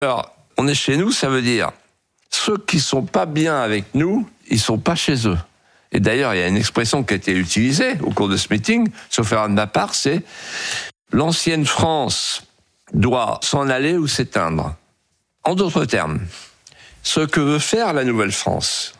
Alors, on est chez nous, ça veut dire ceux qui sont pas bien avec nous, ils sont pas chez eux. Et d'ailleurs, il y a une expression qui a été utilisée au cours de ce meeting, sauf erreur de ma part, c'est l'ancienne France doit s'en aller ou s'éteindre. En d'autres termes, ce que veut faire la nouvelle France,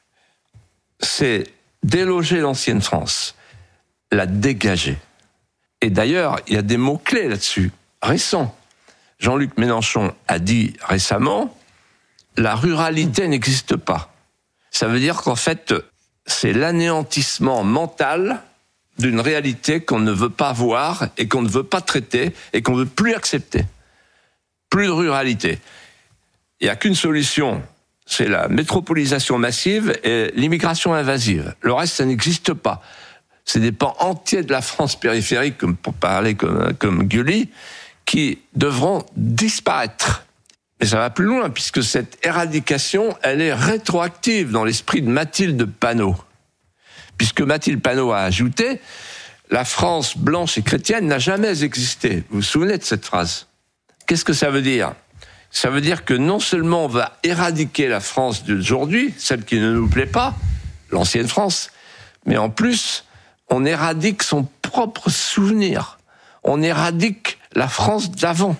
c'est déloger l'ancienne France, la dégager. Et d'ailleurs, il y a des mots-clés là-dessus, récents. Jean-Luc Mélenchon a dit récemment, la ruralité n'existe pas. Ça veut dire qu'en fait, c'est l'anéantissement mental d'une réalité qu'on ne veut pas voir et qu'on ne veut pas traiter et qu'on ne veut plus accepter. Plus de ruralité. Il n'y a qu'une solution, c'est la métropolisation massive et l'immigration invasive. Le reste, ça n'existe pas. C'est des pans entiers de la France périphérique, comme pour parler comme Gulli, qui devront disparaître. Mais ça va plus loin, puisque cette éradication, elle est rétroactive dans l'esprit de Mathilde Panot. Puisque Mathilde Panot a ajouté, la France blanche et chrétienne n'a jamais existé. Vous vous souvenez de cette phrase ? Qu'est-ce que ça veut dire ? Ça veut dire que non seulement on va éradiquer la France d'aujourd'hui, celle qui ne nous plaît pas, l'ancienne France, mais en plus, on éradique son propre souvenir. On éradique la France d'avant.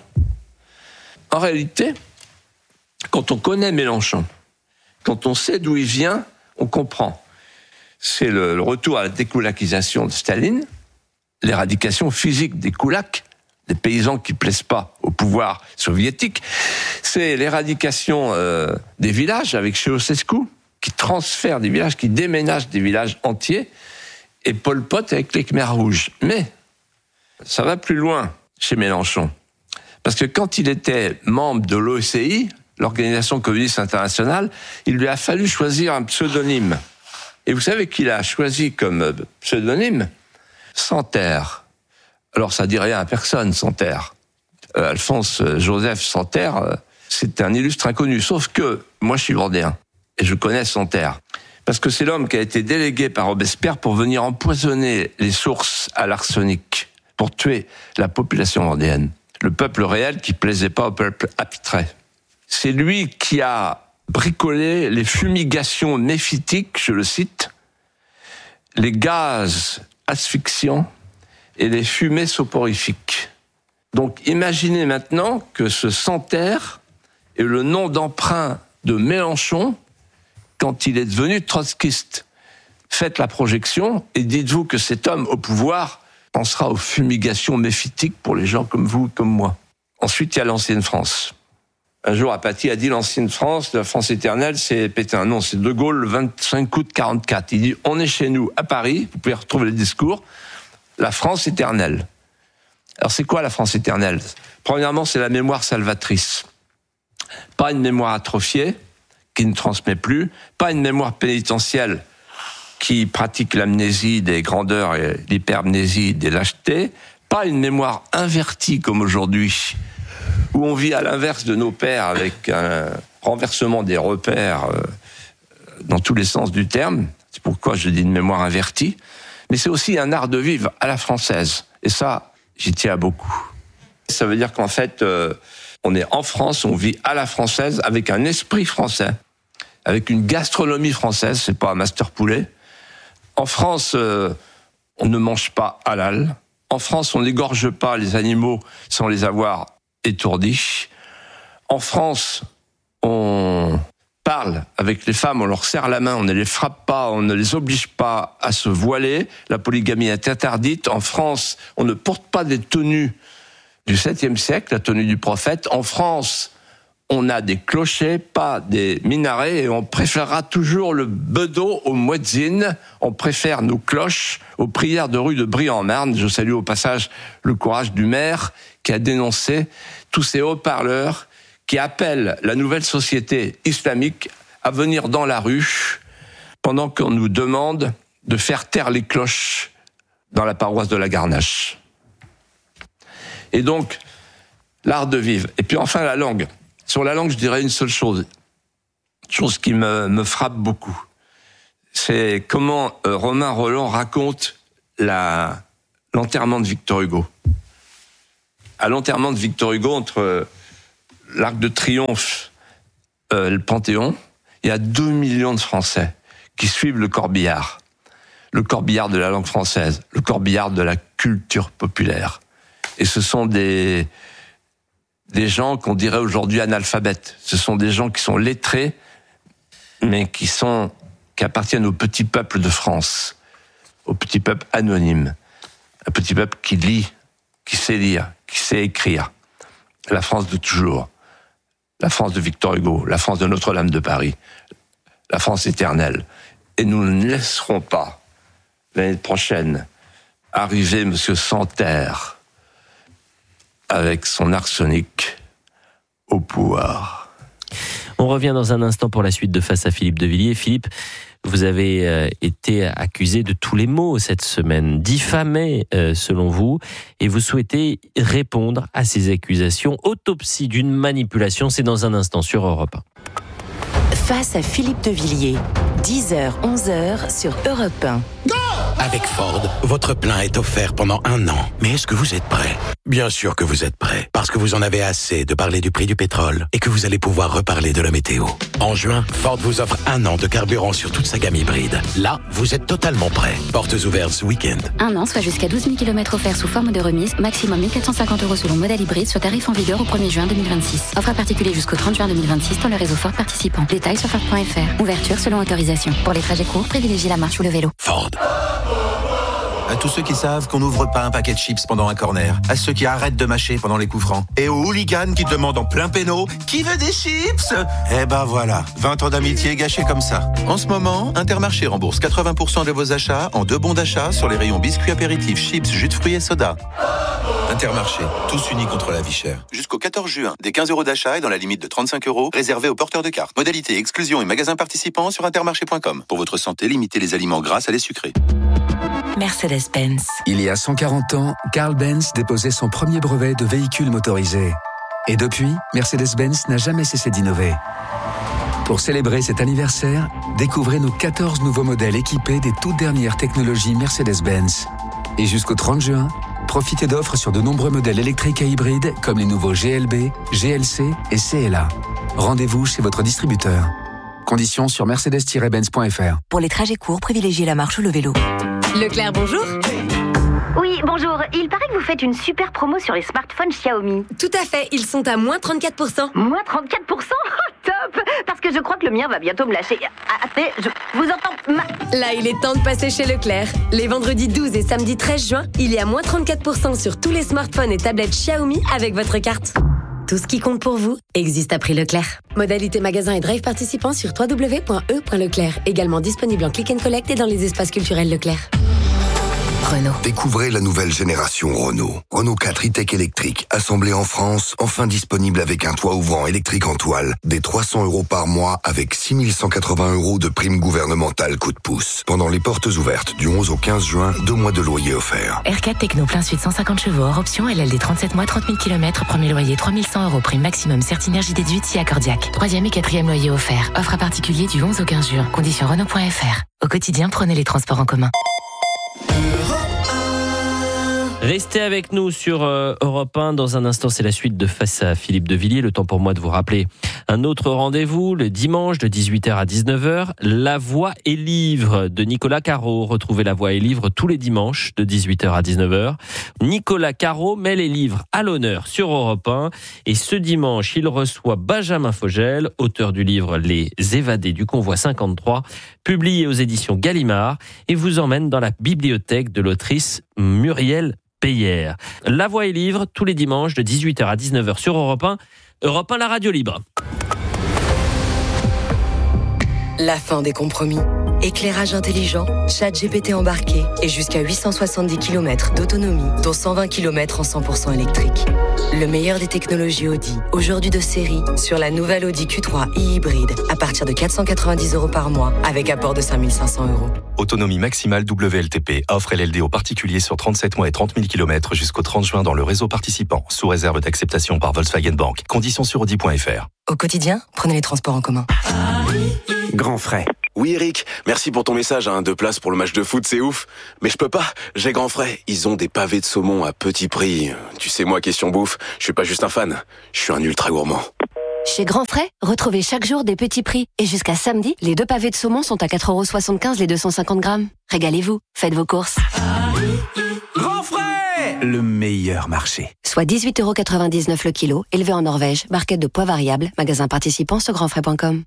En réalité, quand on connaît Mélenchon, quand on sait d'où il vient, on comprend. C'est le retour à la dékoulakisation de Staline, l'éradication physique des koulaks, des paysans qui ne plaisent pas au pouvoir soviétique. C'est l'éradication des villages avec Ceausescu, qui transfère des villages, qui déménage des villages entiers, et Pol Pot avec les Khmers rouges. Mais ça va plus loin chez Mélenchon. Parce que quand il était membre de l'OCI, l'Organisation communiste internationale, il lui a fallu choisir un pseudonyme. Et vous savez qu'il a choisi comme pseudonyme Santerre. Alors ça dit rien à personne, Santerre. Alphonse Joseph Santerre, c'est un illustre inconnu. Sauf que moi je suis vendéen et je connais Santerre. Parce que c'est l'homme qui a été délégué par Robespierre pour venir empoisonner les sources à l'arsenic, pour tuer la population vendéenne. Le peuple réel qui plaisait pas au peuple abstrait. C'est lui qui a bricolé les fumigations méphitiques, je le cite, les gaz asphyxiants et les fumées soporifiques. Donc imaginez maintenant que ce Santerre est le nom d'emprunt de Mélenchon quand il est devenu trotskiste. Faites la projection et dites-vous que cet homme au pouvoir pensera aux fumigations méphitiques pour les gens comme vous, comme moi. Ensuite, il y a l'ancienne France. Un jour, Apathy a dit l'ancienne France, la France éternelle, c'est Pétain. Non, c'est De Gaulle, le 25 août 1944. Il dit, on est chez nous, à Paris, vous pouvez retrouver le discours, la France éternelle. Alors, c'est quoi la France éternelle ? Premièrement, c'est la mémoire salvatrice. Pas une mémoire atrophiée, qui ne transmet plus, pas une mémoire pénitentielle qui pratique l'amnésie des grandeurs et l'hypermnésie des lâchetés, pas une mémoire invertie comme aujourd'hui, où on vit à l'inverse de nos pères avec un renversement des repères dans tous les sens du terme. C'est pourquoi je dis une mémoire invertie. Mais c'est aussi un art de vivre à la française. Et ça, j'y tiens beaucoup. Ça veut dire qu'en fait, on est en France, on vit à la française avec un esprit français, avec une gastronomie française, c'est pas un master poulet. En France, on ne mange pas halal. En France, on n'égorge pas les animaux sans les avoir étourdis. En France, on parle avec les femmes, on leur serre la main, on ne les frappe pas, on ne les oblige pas à se voiler. La polygamie est interdite. En France, on ne porte pas des tenues du 7e siècle, la tenue du prophète. En France, on a des clochers, pas des minarets, et on préférera toujours le bedeau au muezzin. On préfère nos cloches aux prières de rue de Brie-en-Marne. Je salue au passage le courage du maire qui a dénoncé tous ces haut-parleurs qui appellent la nouvelle société islamique à venir dans la rue pendant qu'on nous demande de faire taire les cloches dans la paroisse de la Garnache. Et donc, l'art de vivre. Et puis enfin, la langue. Sur la langue, je dirais une seule chose qui me frappe beaucoup. C'est comment Romain Rolland raconte l'enterrement de Victor Hugo. À l'enterrement de Victor Hugo, entre l'Arc de Triomphe, le Panthéon, il y a 2 millions de Français qui suivent le corbillard. Le corbillard de la langue française, le corbillard de la culture populaire. Et ce sont des gens qu'on dirait aujourd'hui analphabètes. Ce sont des gens qui sont lettrés, mais qui appartiennent au petit peuple de France, au petit peuple anonyme, un petit peuple qui lit, qui sait lire, qui sait écrire. La France de toujours, la France de Victor Hugo, la France de Notre-Dame de Paris, la France éternelle. Et nous ne laisserons pas l'année prochaine arriver M. Santerre avec son arsenic au pouvoir. On revient dans un instant pour la suite de Face à Philippe de Villiers. Philippe, vous avez été accusé de tous les maux cette semaine, diffamé selon vous, et vous souhaitez répondre à ces accusations. Autopsie d'une manipulation, c'est dans un instant sur Europe 1. Face à Philippe de Villiers, 10h, 11h sur Europe 1. Avec Ford, votre plein est offert pendant 1 an. Mais est-ce que vous êtes prêt ? Bien sûr que vous êtes prêt, parce que vous en avez assez de parler du prix du pétrole et que vous allez pouvoir reparler de la météo. En juin, Ford vous offre 1 an de carburant sur toute sa gamme hybride. Là, vous êtes totalement prêt. Portes ouvertes ce week-end. 1 an, soit jusqu'à 12 000 km offerts sous forme de remise, maximum 1 450 € selon modèle hybride, sur tarif en vigueur au 1er juin 2026. Offre à particulier jusqu'au 30 juin 2026 dans le réseau Ford participant. Détails sur Ford.fr. Ouverture selon autorisation. Pour les trajets courts, privilégiez la marche ou le vélo. Ford. À tous ceux qui savent qu'on n'ouvre pas un paquet de chips pendant un corner. À ceux qui arrêtent de mâcher pendant les coups francs. Et aux hooligans qui demandent en plein péno « Qui veut des chips ?» Eh ben voilà, 20 ans d'amitié gâchés comme ça. En ce moment, Intermarché rembourse 80% de vos achats en 2 bons d'achat sur les rayons biscuits apéritifs, chips, jus de fruits et soda. Intermarché, tous unis contre la vie chère. Jusqu'au 14 juin, des 15 € d'achat et dans la limite de 35 € réservés aux porteurs de cartes. Modalité, exclusion et magasins participants sur intermarché.com. Pour votre santé, limitez les aliments gras à les sucrés. Mercedes-Benz. Il y a 140 ans, Carl Benz déposait son premier brevet de véhicule motorisé. Et depuis, Mercedes-Benz n'a jamais cessé d'innover. Pour célébrer cet anniversaire, découvrez nos 14 nouveaux modèles équipés des toutes dernières technologies Mercedes-Benz. Et jusqu'au 30 juin, profitez d'offres sur de nombreux modèles électriques et hybrides comme les nouveaux GLB, GLC et CLA. Rendez-vous chez votre distributeur. Conditions sur mercedes-benz.fr. Pour les trajets courts, privilégiez la marche ou le vélo. Leclerc, bonjour. Oui, bonjour. Il paraît que vous faites une super promo sur les smartphones Xiaomi. Tout à fait, ils sont à moins 34%. Moins 34%? Top! Parce que je crois que le mien va bientôt me lâcher. Attendez, je vous entends. Là, il est temps de passer chez Leclerc. Les vendredis 12 et samedi 13 juin, il y a moins 34% sur tous les smartphones et tablettes Xiaomi avec votre carte. Tout ce qui compte pour vous existe à prix Leclerc. Modalité magasin et drive participants sur www.e.leclerc. Également disponible en click and collect et dans les espaces culturels Leclerc. Renault. Découvrez la nouvelle génération Renault. Renault 4 e-tech électrique, assemblé en France, enfin disponible avec un toit ouvrant électrique en toile, des 300 € par mois avec 6 180 € de prime gouvernementale coup de pouce. Pendant les portes ouvertes du 11 au 15 juin, 2 mois de loyer offerts. R4 Techno plein suite 150 chevaux hors option, LLD 37 mois, 30 000 km, premier loyer 3 100 €, prime maximum Certinergie déduite si accordiaque. 3e et 4e loyer offert. Offre à particulier du 11 au 15 juin. Conditions Renault.fr. Au quotidien, prenez les transports en commun. Restez avec nous sur Europe 1. Dans un instant, c'est la suite de Face à Philippe de Villiers. Le temps pour moi de vous rappeler un autre rendez-vous, le dimanche de 18h à 19h. La Voix et Livre de Nicolas Caro. Retrouvez La Voix et Livre tous les dimanches de 18h à 19h. Nicolas Caro met les livres à l'honneur sur Europe 1. Et ce dimanche, il reçoit Benjamin Fogel, auteur du livre Les Évadés du Convoi 53, publié aux éditions Gallimard, et vous emmène dans la bibliothèque de l'autrice Muriel Peyer. La Voix et Livre, tous les dimanches de 18h à 19h sur Europe 1. Europe 1, la radio libre. La fin des compromis. Éclairage intelligent, chat GPT embarqué et jusqu'à 870 km d'autonomie, dont 120 km en 100% électrique. Le meilleur des technologies Audi, aujourd'hui de série, sur la nouvelle Audi Q3 e-hybride, à partir de 490 € par mois, avec apport de 5 500 €. Autonomie maximale WLTP, offre LLD aux particuliers sur 37 mois et 30 000 km jusqu'au 30 juin dans le réseau participant, sous réserve d'acceptation par Volkswagen Bank. Conditions sur Audi.fr. Au quotidien, prenez les transports en commun. Grand frais. Oui Eric, merci pour ton message, 2 places pour le match de foot, c'est ouf. Mais je peux pas, j'ai grand frais. Ils ont des pavés de saumon à petit prix. Tu sais moi, question bouffe, je suis pas juste un fan, je suis un ultra gourmand. Chez Grand Frais, retrouvez chaque jour des petits prix. Et jusqu'à samedi, les 2 pavés de saumon sont à 4,75€ les 250 grammes. Régalez-vous, faites vos courses. Grand Frais, le meilleur marché. Soit 18,99€ le kilo, élevé en Norvège, barquette de poids variable, magasin participant sur grandfrais.com.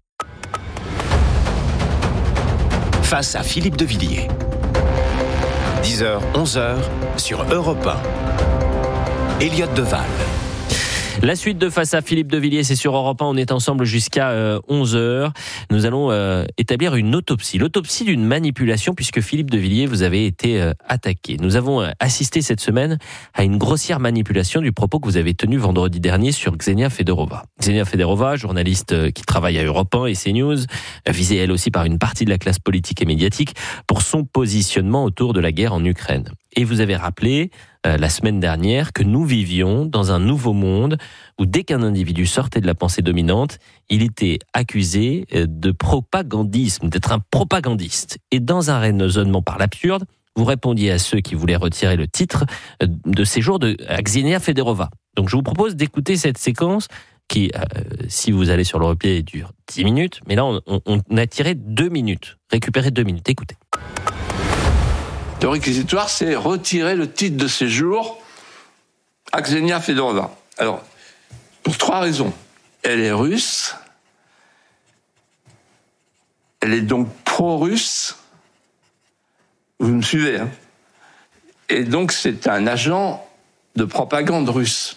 Face à Philippe de Villiers. 10h, 11h sur Europe 1. Elliot Deval. La suite de Face à Philippe de Villiers, c'est sur Europe 1. On est ensemble jusqu'à 11h. Nous allons établir une autopsie. L'autopsie d'une manipulation, puisque Philippe de Villiers, vous avez été attaqué. Nous avons assisté cette semaine à une grossière manipulation du propos que vous avez tenu vendredi dernier sur Ksenia Federova. Ksenia Federova, journaliste qui travaille à Europe 1 et CNews, visée elle aussi par une partie de la classe politique et médiatique pour son positionnement autour de la guerre en Ukraine. Et vous avez rappelé la semaine dernière que nous vivions dans un nouveau monde où dès qu'un individu sortait de la pensée dominante, il était accusé de propagandisme, d'être un propagandiste. Et dans un raisonnement par l'absurde, vous répondiez à ceux qui voulaient retirer le titre de séjour de Ksenia Federova. Donc je vous propose d'écouter cette séquence qui, si vous allez sur le replay, dure 10 minutes. Mais là, on a tiré 2 minutes. Récupérez 2 minutes. Écoutez. Le réquisitoire, c'est retirer le titre de séjour à Ksenia Federova. Alors, pour 3 raisons. Elle est russe. Elle est donc pro-russe. Vous me suivez, hein ? Et donc, c'est un agent de propagande russe.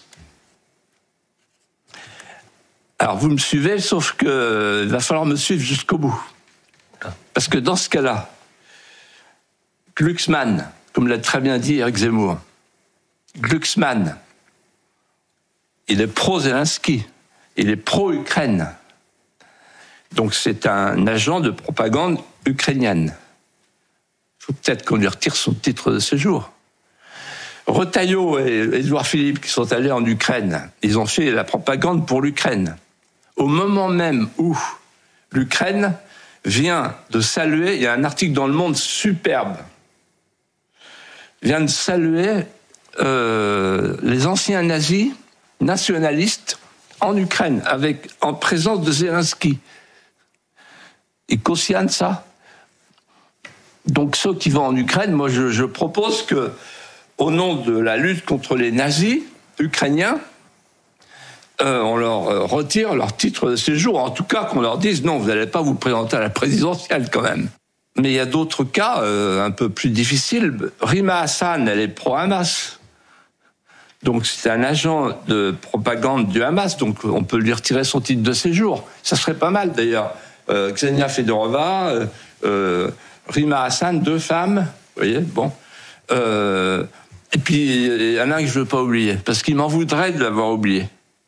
Alors, vous me suivez, sauf que il va falloir me suivre jusqu'au bout. Parce que dans ce cas-là, Glucksmann, comme l'a très bien dit Éric Zemmour, Glucksmann, il est pro-Zelensky, il est pro-Ukraine. Donc c'est un agent de propagande ukrainienne. Il faut peut-être qu'on lui retire son titre de séjour. Retailleau et Édouard Philippe, qui sont allés en Ukraine, ils ont fait la propagande pour l'Ukraine. Au moment même où l'Ukraine vient de saluer, il y a un article dans Le Monde superbe, vient de saluer les anciens nazis nationalistes en Ukraine, en présence de Zelensky. Ils cautionnent ça. Donc ceux qui vont en Ukraine, moi je propose que, au nom de la lutte contre les nazis ukrainiens, on leur retire leur titre de séjour. En tout cas, qu'on leur dise non, vous n'allez pas vous présenter à la présidentielle quand même. Mais il y a d'autres cas un peu plus difficiles. Rima Hassan, elle est pro-Hamas. Donc c'est un agent de propagande du Hamas, donc on peut lui retirer son titre de séjour. Ça serait pas mal d'ailleurs. Ksenia Federova, Rima Hassan, 2 femmes, vous voyez, bon. Et puis il y en a un que je veux pas oublier, parce qu'il m'en voudrait de l'avoir oublié.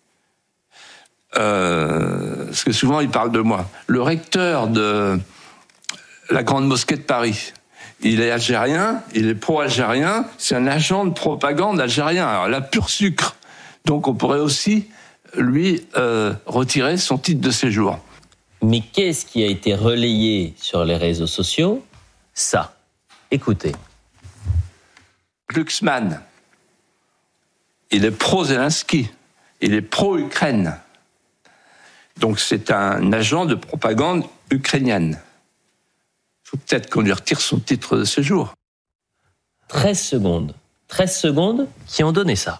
Parce que souvent il parle de moi. Le recteur de la Grande Mosquée de Paris. Il est algérien, il est pro-algérien, c'est un agent de propagande algérien. Alors là, pur sucre. Donc on pourrait aussi lui retirer son titre de séjour. Mais qu'est-ce qui a été relayé sur les réseaux sociaux ? Ça. Écoutez. Glucksmann, il est pro-Zelensky, il est pro-Ukraine. Donc c'est un agent de propagande ukrainienne. Il faut peut-être qu'on lui retire son titre de séjour. 13 secondes. 13 secondes qui ont donné ça.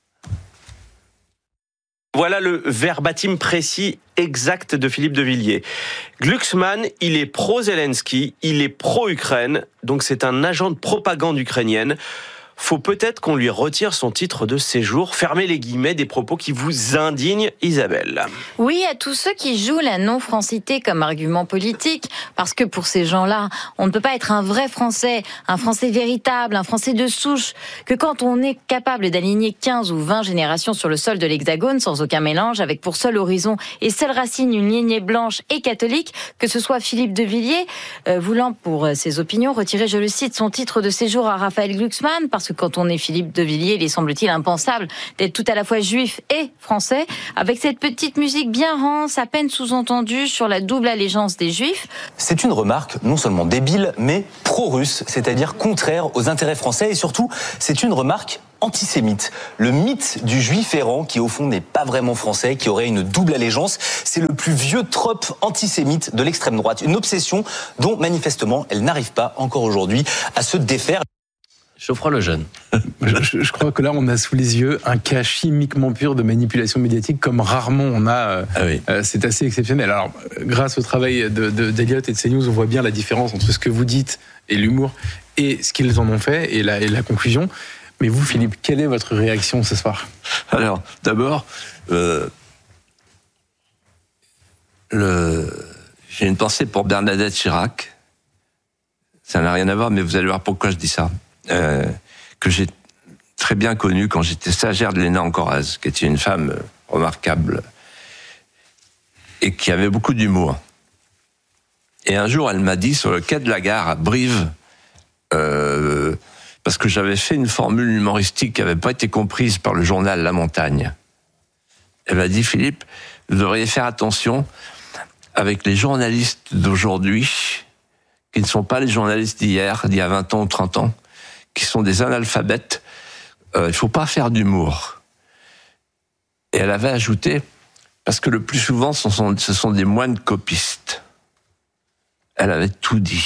Voilà le verbatim précis exact de Philippe de Villiers. Glucksmann, il est pro-Zelensky, il est pro-Ukraine, donc c'est un agent de propagande ukrainienne. Faut peut-être qu'on lui retire son titre de séjour. Fermez les guillemets des propos qui vous indignent, Isabelle. Oui, à tous ceux qui jouent la non-francité comme argument politique, parce que pour ces gens-là, on ne peut pas être un vrai Français, un Français véritable, un Français de souche, que quand on est capable d'aligner 15 ou 20 générations sur le sol de l'Hexagone, sans aucun mélange, avec pour seul horizon et seule racine une lignée blanche et catholique, que ce soit Philippe de Villiers, voulant pour ses opinions retirer, je le cite, son titre de séjour à Raphaël Glucksmann, parce parce que quand on est Philippe de Villiers, il est semble-t-il impensable d'être tout à la fois juif et français, avec cette petite musique bien rance, à peine sous-entendue sur la double allégeance des juifs. C'est une remarque non seulement débile, mais pro-russe, c'est-à-dire contraire aux intérêts français, et surtout, c'est une remarque antisémite. Le mythe du juif errant, qui au fond n'est pas vraiment français, qui aurait une double allégeance, c'est le plus vieux trope antisémite de l'extrême droite. Une obsession dont manifestement elle n'arrive pas encore aujourd'hui à se défaire. Geoffroy Lejeune. Je crois que là, on a sous les yeux un cas chimiquement pur de manipulation médiatique comme rarement on a. C'est assez exceptionnel. Alors, grâce au travail d'Eliott et de CNews, on voit bien la différence entre ce que vous dites et l'humour et ce qu'ils en ont fait et la conclusion. Mais vous, Philippe, quelle est votre réaction ce soir ? Alors, d'abord, j'ai une pensée pour Bernadette Chirac. Ça n'a rien à voir, mais vous allez voir pourquoi je dis ça. Que j'ai très bien connue quand j'étais stagiaire de l'ENA en Corrèze, qui était une femme remarquable et qui avait beaucoup d'humour. Et un jour, elle m'a dit, sur le quai de la gare à Brive, parce que j'avais fait une formule humoristique qui n'avait pas été comprise par le journal La Montagne. Elle m'a dit, Philippe, vous devriez faire attention avec les journalistes d'aujourd'hui, qui ne sont pas les journalistes d'hier, d'il y a 20 ans ou 30 ans, qui sont des analphabètes. Il ne faut pas faire d'humour. Et elle avait ajouté, parce que le plus souvent, ce sont des moines copistes. Elle avait tout dit.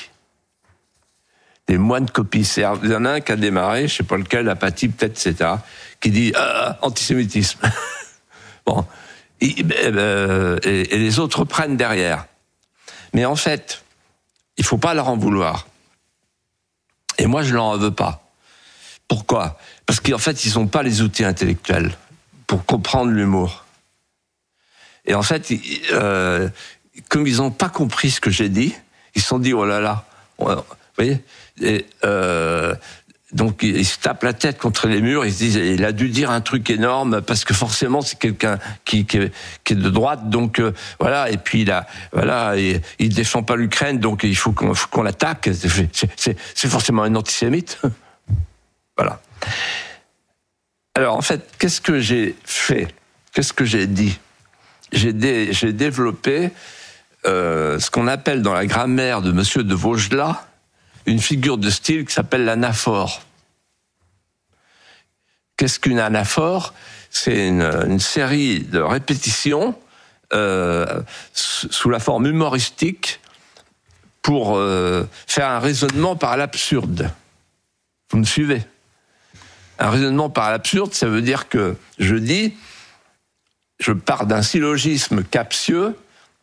Des moines copistes. Il y en a un qui a démarré, je ne sais pas lequel, Apathie peut-être, etc., qui dit antisémitisme. Bon. Et les autres prennent derrière. Mais en fait, il ne faut pas leur en vouloir. Et moi, je ne leur en veux pas. Pourquoi ? Parce qu'en fait, ils n'ont pas les outils intellectuels pour comprendre l'humour. Et en fait, comme ils n'ont pas compris ce que j'ai dit, ils se sont dit, oh là là, vous voyez ? Et, donc ils se tapent la tête contre les murs, ils se disent il a dû dire un truc énorme parce que forcément c'est quelqu'un qui est de droite, donc voilà, et puis il défend pas l'Ukraine, donc il faut qu'on l'attaque, c'est forcément un antisémite. Voilà. Alors en fait, qu'est-ce que j'ai fait ? Qu'est-ce que j'ai dit ? J'ai développé ce qu'on appelle dans la grammaire de Monsieur de Vaugelas une figure de style qui s'appelle l'anaphore. Qu'est-ce qu'une anaphore ? C'est une série de répétitions sous la forme humoristique pour faire un raisonnement par l'absurde. Vous me suivez ? Un raisonnement par l'absurde, ça veut dire que je pars d'un syllogisme captieux.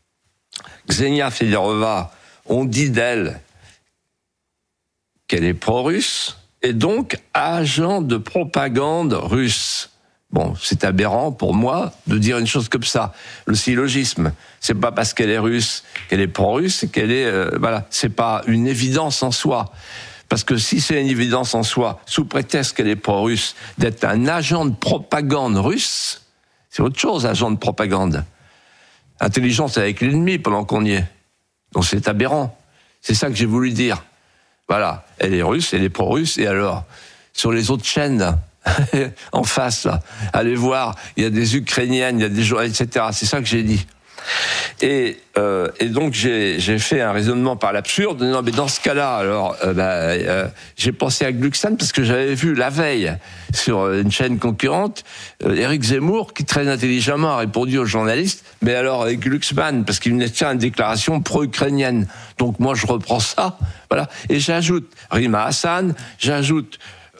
Ksenia Federova, on dit d'elle qu'elle est pro-russe, et donc agent de propagande russe. Bon, c'est aberrant pour moi de dire une chose comme ça. Le syllogisme, c'est pas parce qu'elle est russe qu'elle est pro-russe, c'est qu'elle est... c'est pas une évidence en soi. Parce que si c'est une évidence en soi, sous prétexte qu'elle est pro-russe, d'être un agent de propagande russe, c'est autre chose, agent de propagande. Intelligence avec l'ennemi pendant qu'on y est. Donc c'est aberrant. C'est ça que j'ai voulu dire. Voilà, elle est russe, elle est pro-russe, et alors, sur les autres chaînes, en face, là, allez voir, il y a des Ukrainiennes, il y a des gens, etc. C'est ça que j'ai dit. Et donc j'ai fait un raisonnement par l'absurde. Non, mais dans ce cas-là, alors, j'ai pensé à Glucksmann parce que j'avais vu la veille sur une chaîne concurrente Éric Zemmour qui très intelligemment a répondu aux journalistes. Mais alors avec Glucksmann parce qu'il venait de faire une déclaration pro-ukrainienne. Donc moi je reprends ça, voilà, et j'ajoute Rima Hassan, j'ajoute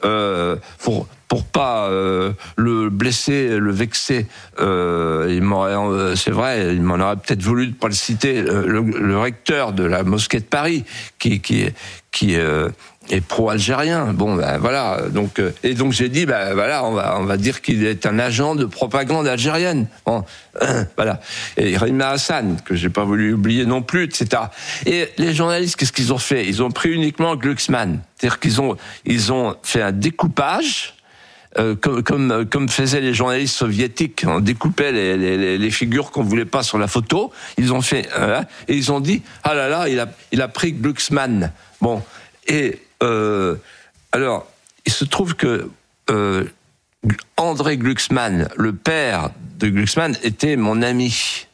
pour pas le blesser, le vexer, c'est vrai, il m'en aurait peut-être voulu de pas le citer, le recteur de la mosquée de Paris, qui est pro-algérien. Bon, voilà. Donc j'ai dit, voilà, on va dire qu'il est un agent de propagande algérienne. Bon, voilà. Et Rima Hassan, que j'ai pas voulu oublier non plus, etc. Et les journalistes, qu'est-ce qu'ils ont fait ? Ils ont pris uniquement Glucksmann. C'est-à-dire qu'ils ont fait un découpage, comme faisaient les journalistes soviétiques. On découpait les figures qu'on voulait pas sur la photo. Ils ont fait, et ils ont dit, ah là là, il a pris Glucksmann. Bon. Et alors, il se trouve que André Glucksmann, le père de Glucksmann, était mon ami.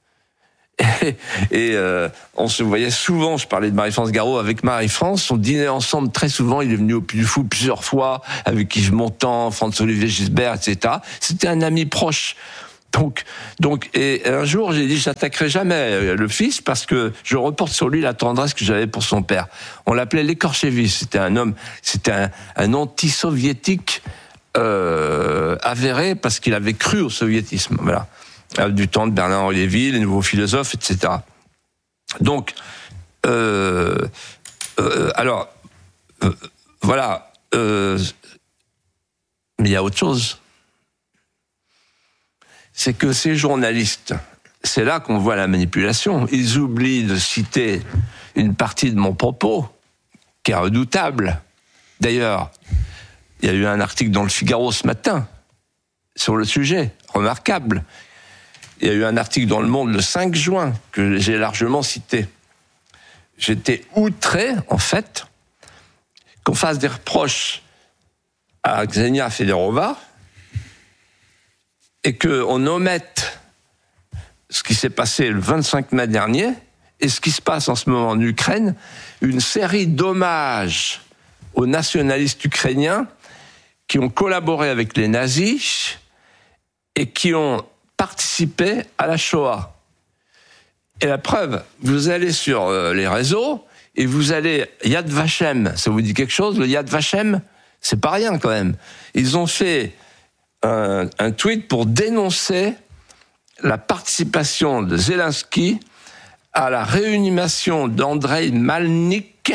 Et on se voyait souvent, je parlais de Marie-France Garot avec Marie-France, on dînait ensemble très souvent, il est venu au Puy du Fou plusieurs fois, avec Yves Montand, Franz-Olivier Gisbert, etc. C'était un ami proche. Donc, et un jour, j'ai dit, j'attaquerai jamais le fils parce que je reporte sur lui la tendresse que j'avais pour son père. On l'appelait l'écorché vif. C'était un homme, c'était un anti-soviétique avéré parce qu'il avait cru au soviétisme. Voilà. Du temps de Bernard-Henri Lévy, les nouveaux philosophes, etc. Donc, voilà. Mais il y a autre chose. C'est que ces journalistes, c'est là qu'on voit la manipulation. Ils oublient de citer une partie de mon propos, qui est redoutable. D'ailleurs, il y a eu un article dans le Figaro ce matin sur le sujet, remarquable. Il y a eu un article dans Le Monde le 5 juin que j'ai largement cité. J'étais outré, en fait, qu'on fasse des reproches à Ksenia Federova et qu'on omette ce qui s'est passé le 25 mai dernier et ce qui se passe en ce moment en Ukraine, une série d'hommages aux nationalistes ukrainiens qui ont collaboré avec les nazis et qui ont participé à la Shoah. Et la preuve, vous allez sur les réseaux et vous allez Yad Vashem, ça vous dit quelque chose, le Yad Vashem, c'est pas rien quand même. Ils ont fait un tweet pour dénoncer la participation de Zelensky à la réanimation d'Andrei Malnik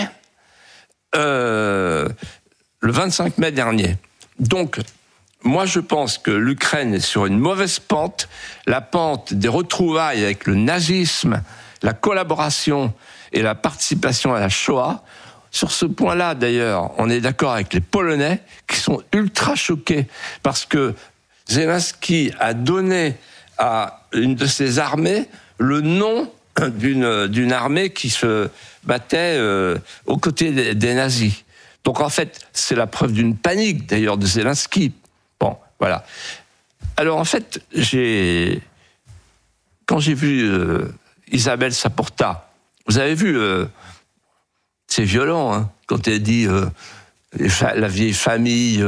le 25 mai dernier. Donc, moi je pense que l'Ukraine est sur une mauvaise pente, la pente des retrouvailles avec le nazisme, la collaboration et la participation à la Shoah. Sur ce point-là, d'ailleurs, on est d'accord avec les Polonais qui sont ultra choqués parce que Zelensky a donné à une de ses armées le nom d'une armée qui se battait aux côtés des nazis. Donc en fait, c'est la preuve d'une panique, d'ailleurs, de Zelensky. Bon, voilà. Alors en fait, quand j'ai vu Isabelle Saporta, vous avez vu... c'est violent, hein, quand elle dit la vieille famille,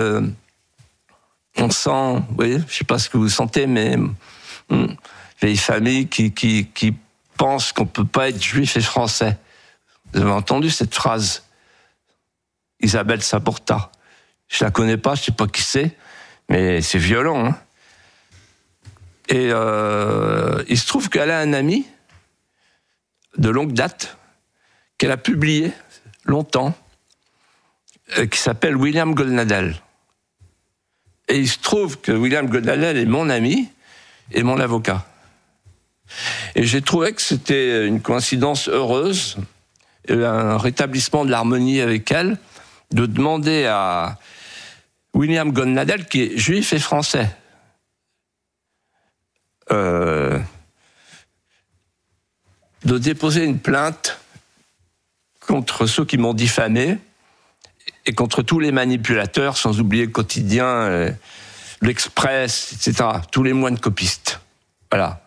on sent, vous voyez, je sais pas ce que vous sentez, mais vieille famille qui pense qu'on peut pas être juif et français. Vous avez entendu cette phrase, Isabelle Saporta. Je la connais pas, je sais pas qui c'est, mais c'est violent. Hein. Et il se trouve qu'elle a un ami de longue date qu'elle a publié longtemps, qui s'appelle William Goldnadel. Et il se trouve que William Goldnadel est mon ami et mon avocat. Et j'ai trouvé que c'était une coïncidence heureuse, un rétablissement de l'harmonie avec elle, de demander à William Goldnadel, qui est juif et français, de déposer une plainte contre ceux qui m'ont diffamé et contre tous les manipulateurs, sans oublier le Quotidien, l'Express, etc., tous les moines copistes. Voilà.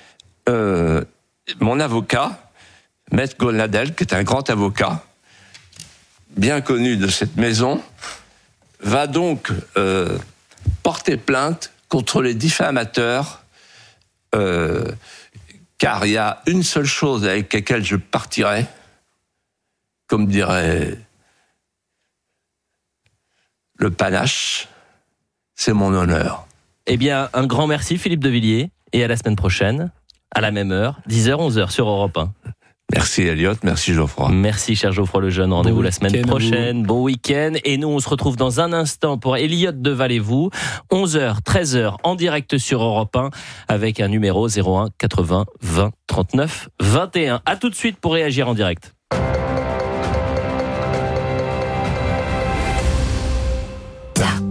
Mon avocat, Maître Goldnadel, qui est un grand avocat, bien connu de cette maison, va donc porter plainte contre les diffamateurs, car il y a une seule chose avec laquelle je partirai, comme dirait le panache, c'est mon honneur. Eh bien, un grand merci Philippe de Villiers, et à la semaine prochaine, à la même heure, 10h, 11h sur Europe 1. Merci Elliot, merci Geoffroy. Merci cher Geoffroy Lejeune, rendez-vous la semaine prochaine, bon week-end, et nous on se retrouve dans un instant pour Elliot Deval et vous, 11h, 13h, en direct sur Europe 1, avec un numéro 01 80 20 39 21. À tout de suite pour réagir en direct. Quand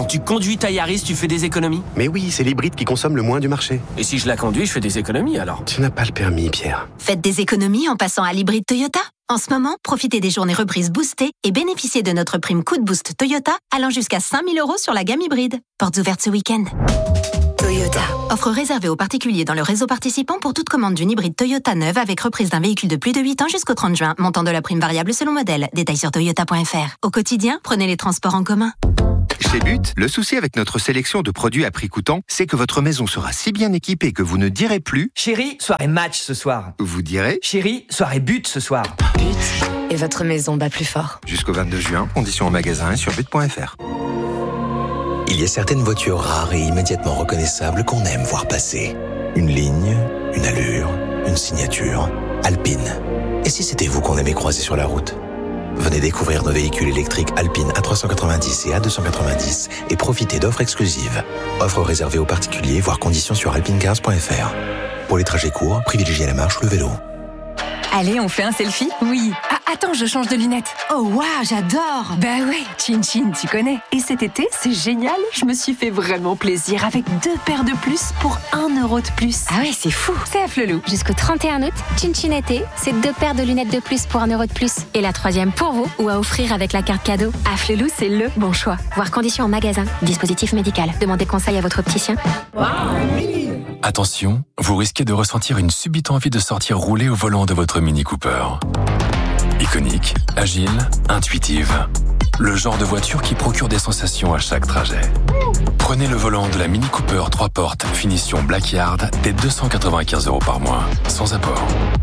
tu conduis ta Yaris, tu fais des économies? Mais oui, c'est l'hybride qui consomme le moins du marché. Et si je la conduis, je fais des économies alors? Tu n'as pas le permis, Pierre. Faites des économies en passant à l'hybride Toyota. En ce moment, profitez des journées reprises boostées et bénéficiez de notre prime Coup de Boost Toyota allant jusqu'à 5 000 € sur la gamme hybride. Portes ouvertes ce week-end. Toyota. Offre réservée aux particuliers dans le réseau participant pour toute commande d'une hybride Toyota neuve avec reprise d'un véhicule de plus de 8 ans jusqu'au 30 juin. Montant de la prime variable selon modèle. Détails sur toyota.fr. Au quotidien, prenez les transports en commun. Chez But, le souci avec notre sélection de produits à prix coûtant, c'est que votre maison sera si bien équipée que vous ne direz plus « Chérie, soirée match ce soir ». Vous direz « Chérie, soirée but ce soir ». But. Et votre maison bat plus fort. Jusqu'au 22 juin, conditions en magasin et sur but.fr. Il y a certaines voitures rares et immédiatement reconnaissables qu'on aime voir passer. Une ligne, une allure, une signature. Alpine. Et si c'était vous qu'on aimait croiser sur la route ? Venez découvrir nos véhicules électriques Alpine A390 et A290 et profitez d'offres exclusives. Offres réservées aux particuliers, voire conditions sur alpinecars.fr. Pour les trajets courts, privilégiez la marche ou le vélo. Allez, on fait un selfie ? Oui. Ah, attends, je change de lunettes. Oh, waouh, j'adore. Bah ouais, Chin Chin, tu connais. Et cet été, c'est génial. Je me suis fait vraiment plaisir avec 2 paires de plus pour 1 € de plus. Ah ouais, c'est fou. C'est à Flelou. Jusqu'au 31 août, Chin Chin été, c'est 2 paires de lunettes de plus pour 1 € de plus. Et la 3e pour vous ou à offrir avec la carte cadeau. À Flelou, c'est le bon choix. Voir conditions en magasin. Dispositif médical. Demandez conseil à votre opticien. Attention, vous risquez de ressentir une subite envie de sortir rouler au volant de votre Mini Cooper. Iconique, agile, intuitive. Le genre de voiture qui procure des sensations à chaque trajet. Prenez le volant de la Mini Cooper 3 portes, finition Blackyard, dès 295 € par mois, sans apport.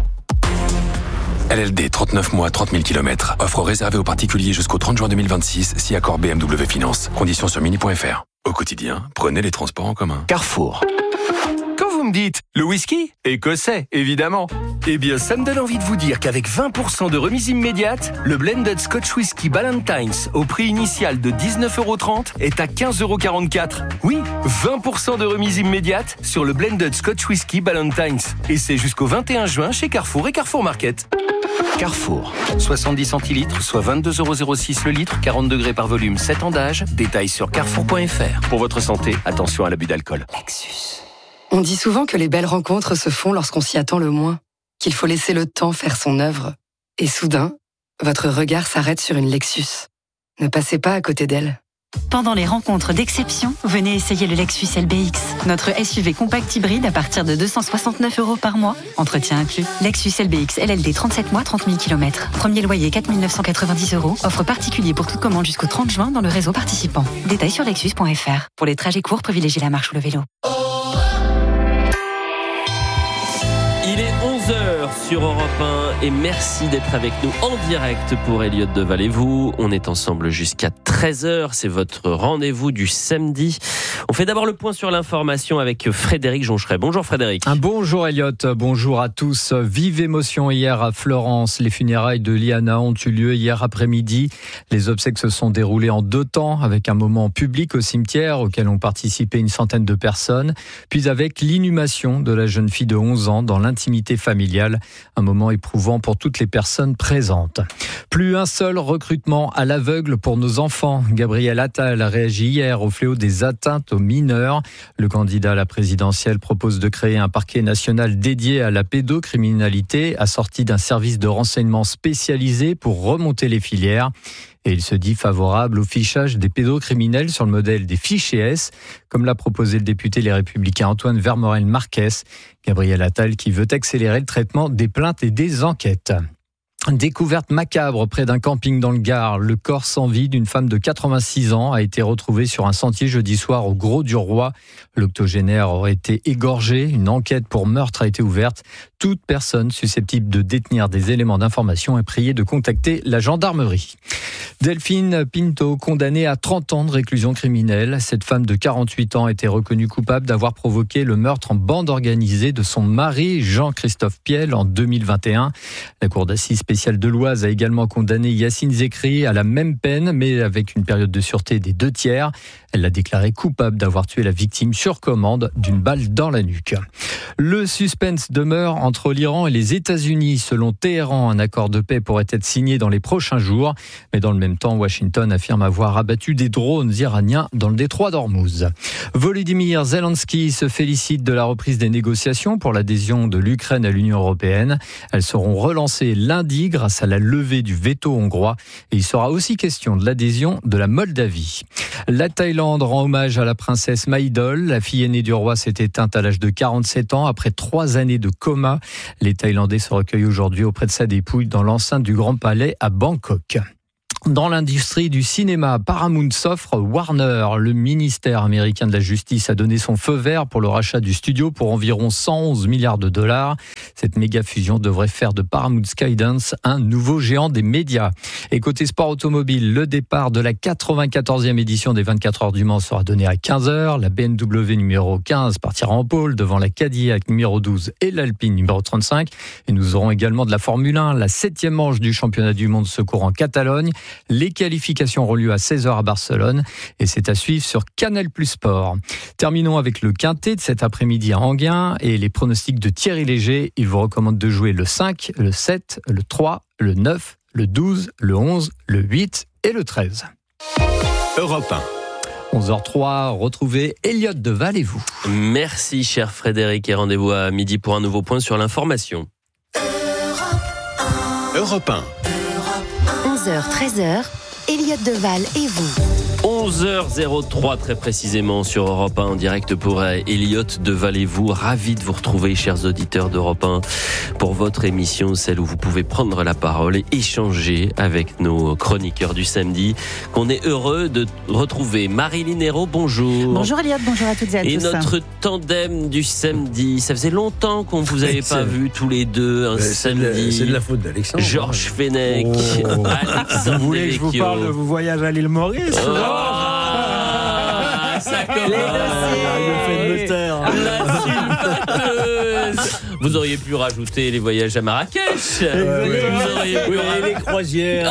LLD 39 mois, 30 000 km. Offre réservée aux particuliers jusqu'au 30 juin 2026, si accord BMW Finance. Conditions sur mini.fr. Au quotidien, prenez les transports en commun. Carrefour. Quand vous me dites le whisky, écossais, évidemment. Eh bien, ça me donne envie de vous dire qu'avec 20% de remise immédiate, le blended Scotch Whisky Ballantines, au prix initial de 19,30 € est à 15,44 €. Oui, 20% de remise immédiate sur le blended Scotch Whisky Ballantines. Et c'est jusqu'au 21 juin chez Carrefour et Carrefour Market. Carrefour, 70 centilitres, soit 22,06 € le litre, 40 degrés par volume, 7 ans d'âge. Détails sur carrefour.fr. Pour votre santé, attention à l'abus d'alcool. Lexus. On dit souvent que les belles rencontres se font lorsqu'on s'y attend le moins, qu'il faut laisser le temps faire son œuvre. Et soudain, votre regard s'arrête sur une Lexus. Ne passez pas à côté d'elle. Pendant les rencontres d'exception, venez essayer le Lexus LBX, notre SUV compact hybride à partir de 269 € par mois, entretien inclus. Lexus LBX LLD 37 mois, 30 000 km. Premier loyer 4 990 €. Offre particulier pour toute commande jusqu'au 30 juin dans le réseau participant. Détails sur lexus.fr. Pour les trajets courts, privilégiez la marche ou le vélo. Il est 11h sur Europe 1 et merci d'être avec nous en direct pour Elliott Deval et vous. On est ensemble jusqu'à 13h, c'est votre rendez-vous du samedi. On fait d'abord le point sur l'information avec Frédéric Joncheret. Bonjour Frédéric. Bonjour Elliott, bonjour à tous. Vive émotion hier à Florence. Les funérailles de Liana ont eu lieu hier après-midi. Les obsèques se sont déroulées en 2 temps, avec un moment public au cimetière auquel ont participé une centaine de personnes, puis avec l'inhumation de la jeune fille de 11 ans dans l'intimité familiale. Un moment éprouvant pour toutes les personnes présentes. Plus un seul recrutement à l'aveugle pour nos enfants. Gabriel Attal a réagi hier au fléau des atteintes aux mineurs. Le candidat à la présidentielle propose de créer un parquet national dédié à la pédocriminalité, assorti d'un service de renseignement spécialisé pour remonter les filières. Et il se dit favorable au fichage des pédocriminels sur le modèle des fichiers S, comme l'a proposé le député Les Républicains Antoine Vermorel-Marquez. Gabriel Attal qui veut accélérer le traitement des plaintes et des enquêtes. Découverte macabre près d'un camping dans le Gard. Le corps sans vie d'une femme de 86 ans a été retrouvé sur un sentier jeudi soir au Gros-du-Roi. L'octogénaire aurait été égorgé. Une enquête pour meurtre a été ouverte. Toute personne susceptible de détenir des éléments d'information est priée de contacter la gendarmerie. Delphine Pinto, condamnée à 30 ans de réclusion criminelle. Cette femme de 48 ans a été reconnue coupable d'avoir provoqué le meurtre en bande organisée de son mari, Jean-Christophe Piel, en 2021. La cour d'assises spécialisée spéciale de l'Oise a également condamné Yacine Zekri à la même peine, mais avec une période de sûreté des 2/3. Elle l'a déclaré coupable d'avoir tué la victime sur commande d'une balle dans la nuque. Le suspense demeure entre l'Iran et les États-Unis. Selon Téhéran, un accord de paix pourrait être signé dans les prochains jours. Mais dans le même temps, Washington affirme avoir abattu des drones iraniens dans le détroit d'Ormuz. Volodymyr Zelensky se félicite de la reprise des négociations pour l'adhésion de l'Ukraine à l'Union européenne. Elles seront relancées lundi grâce à la levée du veto hongrois. Et il sera aussi question de l'adhésion de la Moldavie. La Thaïlande rend hommage à la princesse Maïdol. La fille aînée du roi s'est éteinte à l'âge de 47 ans après 3 années de coma. Les Thaïlandais se recueillent aujourd'hui auprès de sa dépouille dans l'enceinte du Grand Palais à Bangkok. Dans l'industrie du cinéma, Paramount s'offre Warner. Le ministère américain de la Justice a donné son feu vert pour le rachat du studio pour environ 111 milliards de dollars. Cette méga fusion devrait faire de Paramount Skydance un nouveau géant des médias. Et côté sport automobile, le départ de la 94e édition des 24 heures du Mans sera donné à 15h. La BMW numéro 15 partira en pôle devant la Cadillac numéro 12 et l'Alpine numéro 35. Et nous aurons également de la Formule 1, la 7e manche du championnat du monde se court en Catalogne. Les qualifications auront lieu à 16h à Barcelone et c'est à suivre sur Canal+ Sport. Terminons avec le quintet de cet après-midi à Enghien et les pronostics de Thierry Léger. Il vous recommande de jouer le 5, le 7, le 3, le 9, le 12, le 11, le 8 et le 13. Europe 1. 11h03, retrouvez Elliot Deval et vous. Merci cher Frédéric et rendez-vous à midi pour un nouveau point sur l'information. Europe 1. 11h, 13h, Elliot Deval et vous. 11h03 très précisément sur Europe 1 en direct pour Elliot Deval et vous. Ravi de vous retrouver chers auditeurs d'Europe 1 pour votre émission, celle où vous pouvez prendre la parole et échanger avec nos chroniqueurs du samedi qu'on est heureux de retrouver. Marilyn Hérault, bonjour. Bonjour Elliot, bonjour à toutes et à tous. Et notre tandem du samedi, ça faisait longtemps qu'on ne vous avait pas vu tous les deux un samedi. C'est de la faute d'Alexandre. Georges Fenech, Alexandre Vous voulez que je vous parle de vos voyages à l'île Maurice? Ça vous auriez pu rajouter les voyages à Marrakech. Vous auriez pu les croisières.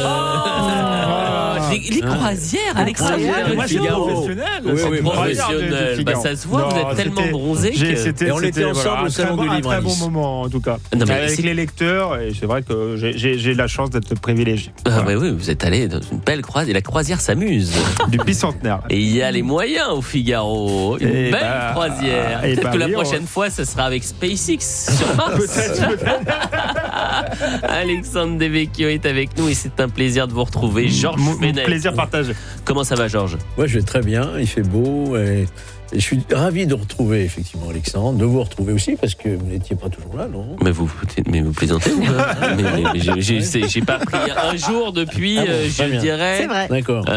Les croisières, Alexandre. Professionnel. Bah, ça se voit, vous êtes tellement bronzé. Et on était ensemble au salon du livre. Un très bon moment en tout cas. Avec les lecteurs, et c'est vrai que j'ai la chance d'être privilégié. Ah bah oui, vous êtes allé dans une belle croisière. Et la croisière s'amuse. Du bicentenaire. Et il y a les moyens au Figaro. Une belle croisière. Peut-être que la prochaine fois, ce sera avec SpaceX sur Mars. Peut-être. Alexandre Devecchio est avec nous et c'est un plaisir de vous retrouver. Georges Fenech. Plaisir partagé. Comment ça va, Georges? Moi, je vais très bien. Il fait beau. Et je suis ravi de retrouver effectivement Alexandre, de vous retrouver aussi parce que vous n'étiez pas toujours là, non? Mais vous plaisantez ou pas? J'ai pas pris un jour depuis, je dirais. C'est vrai. D'accord.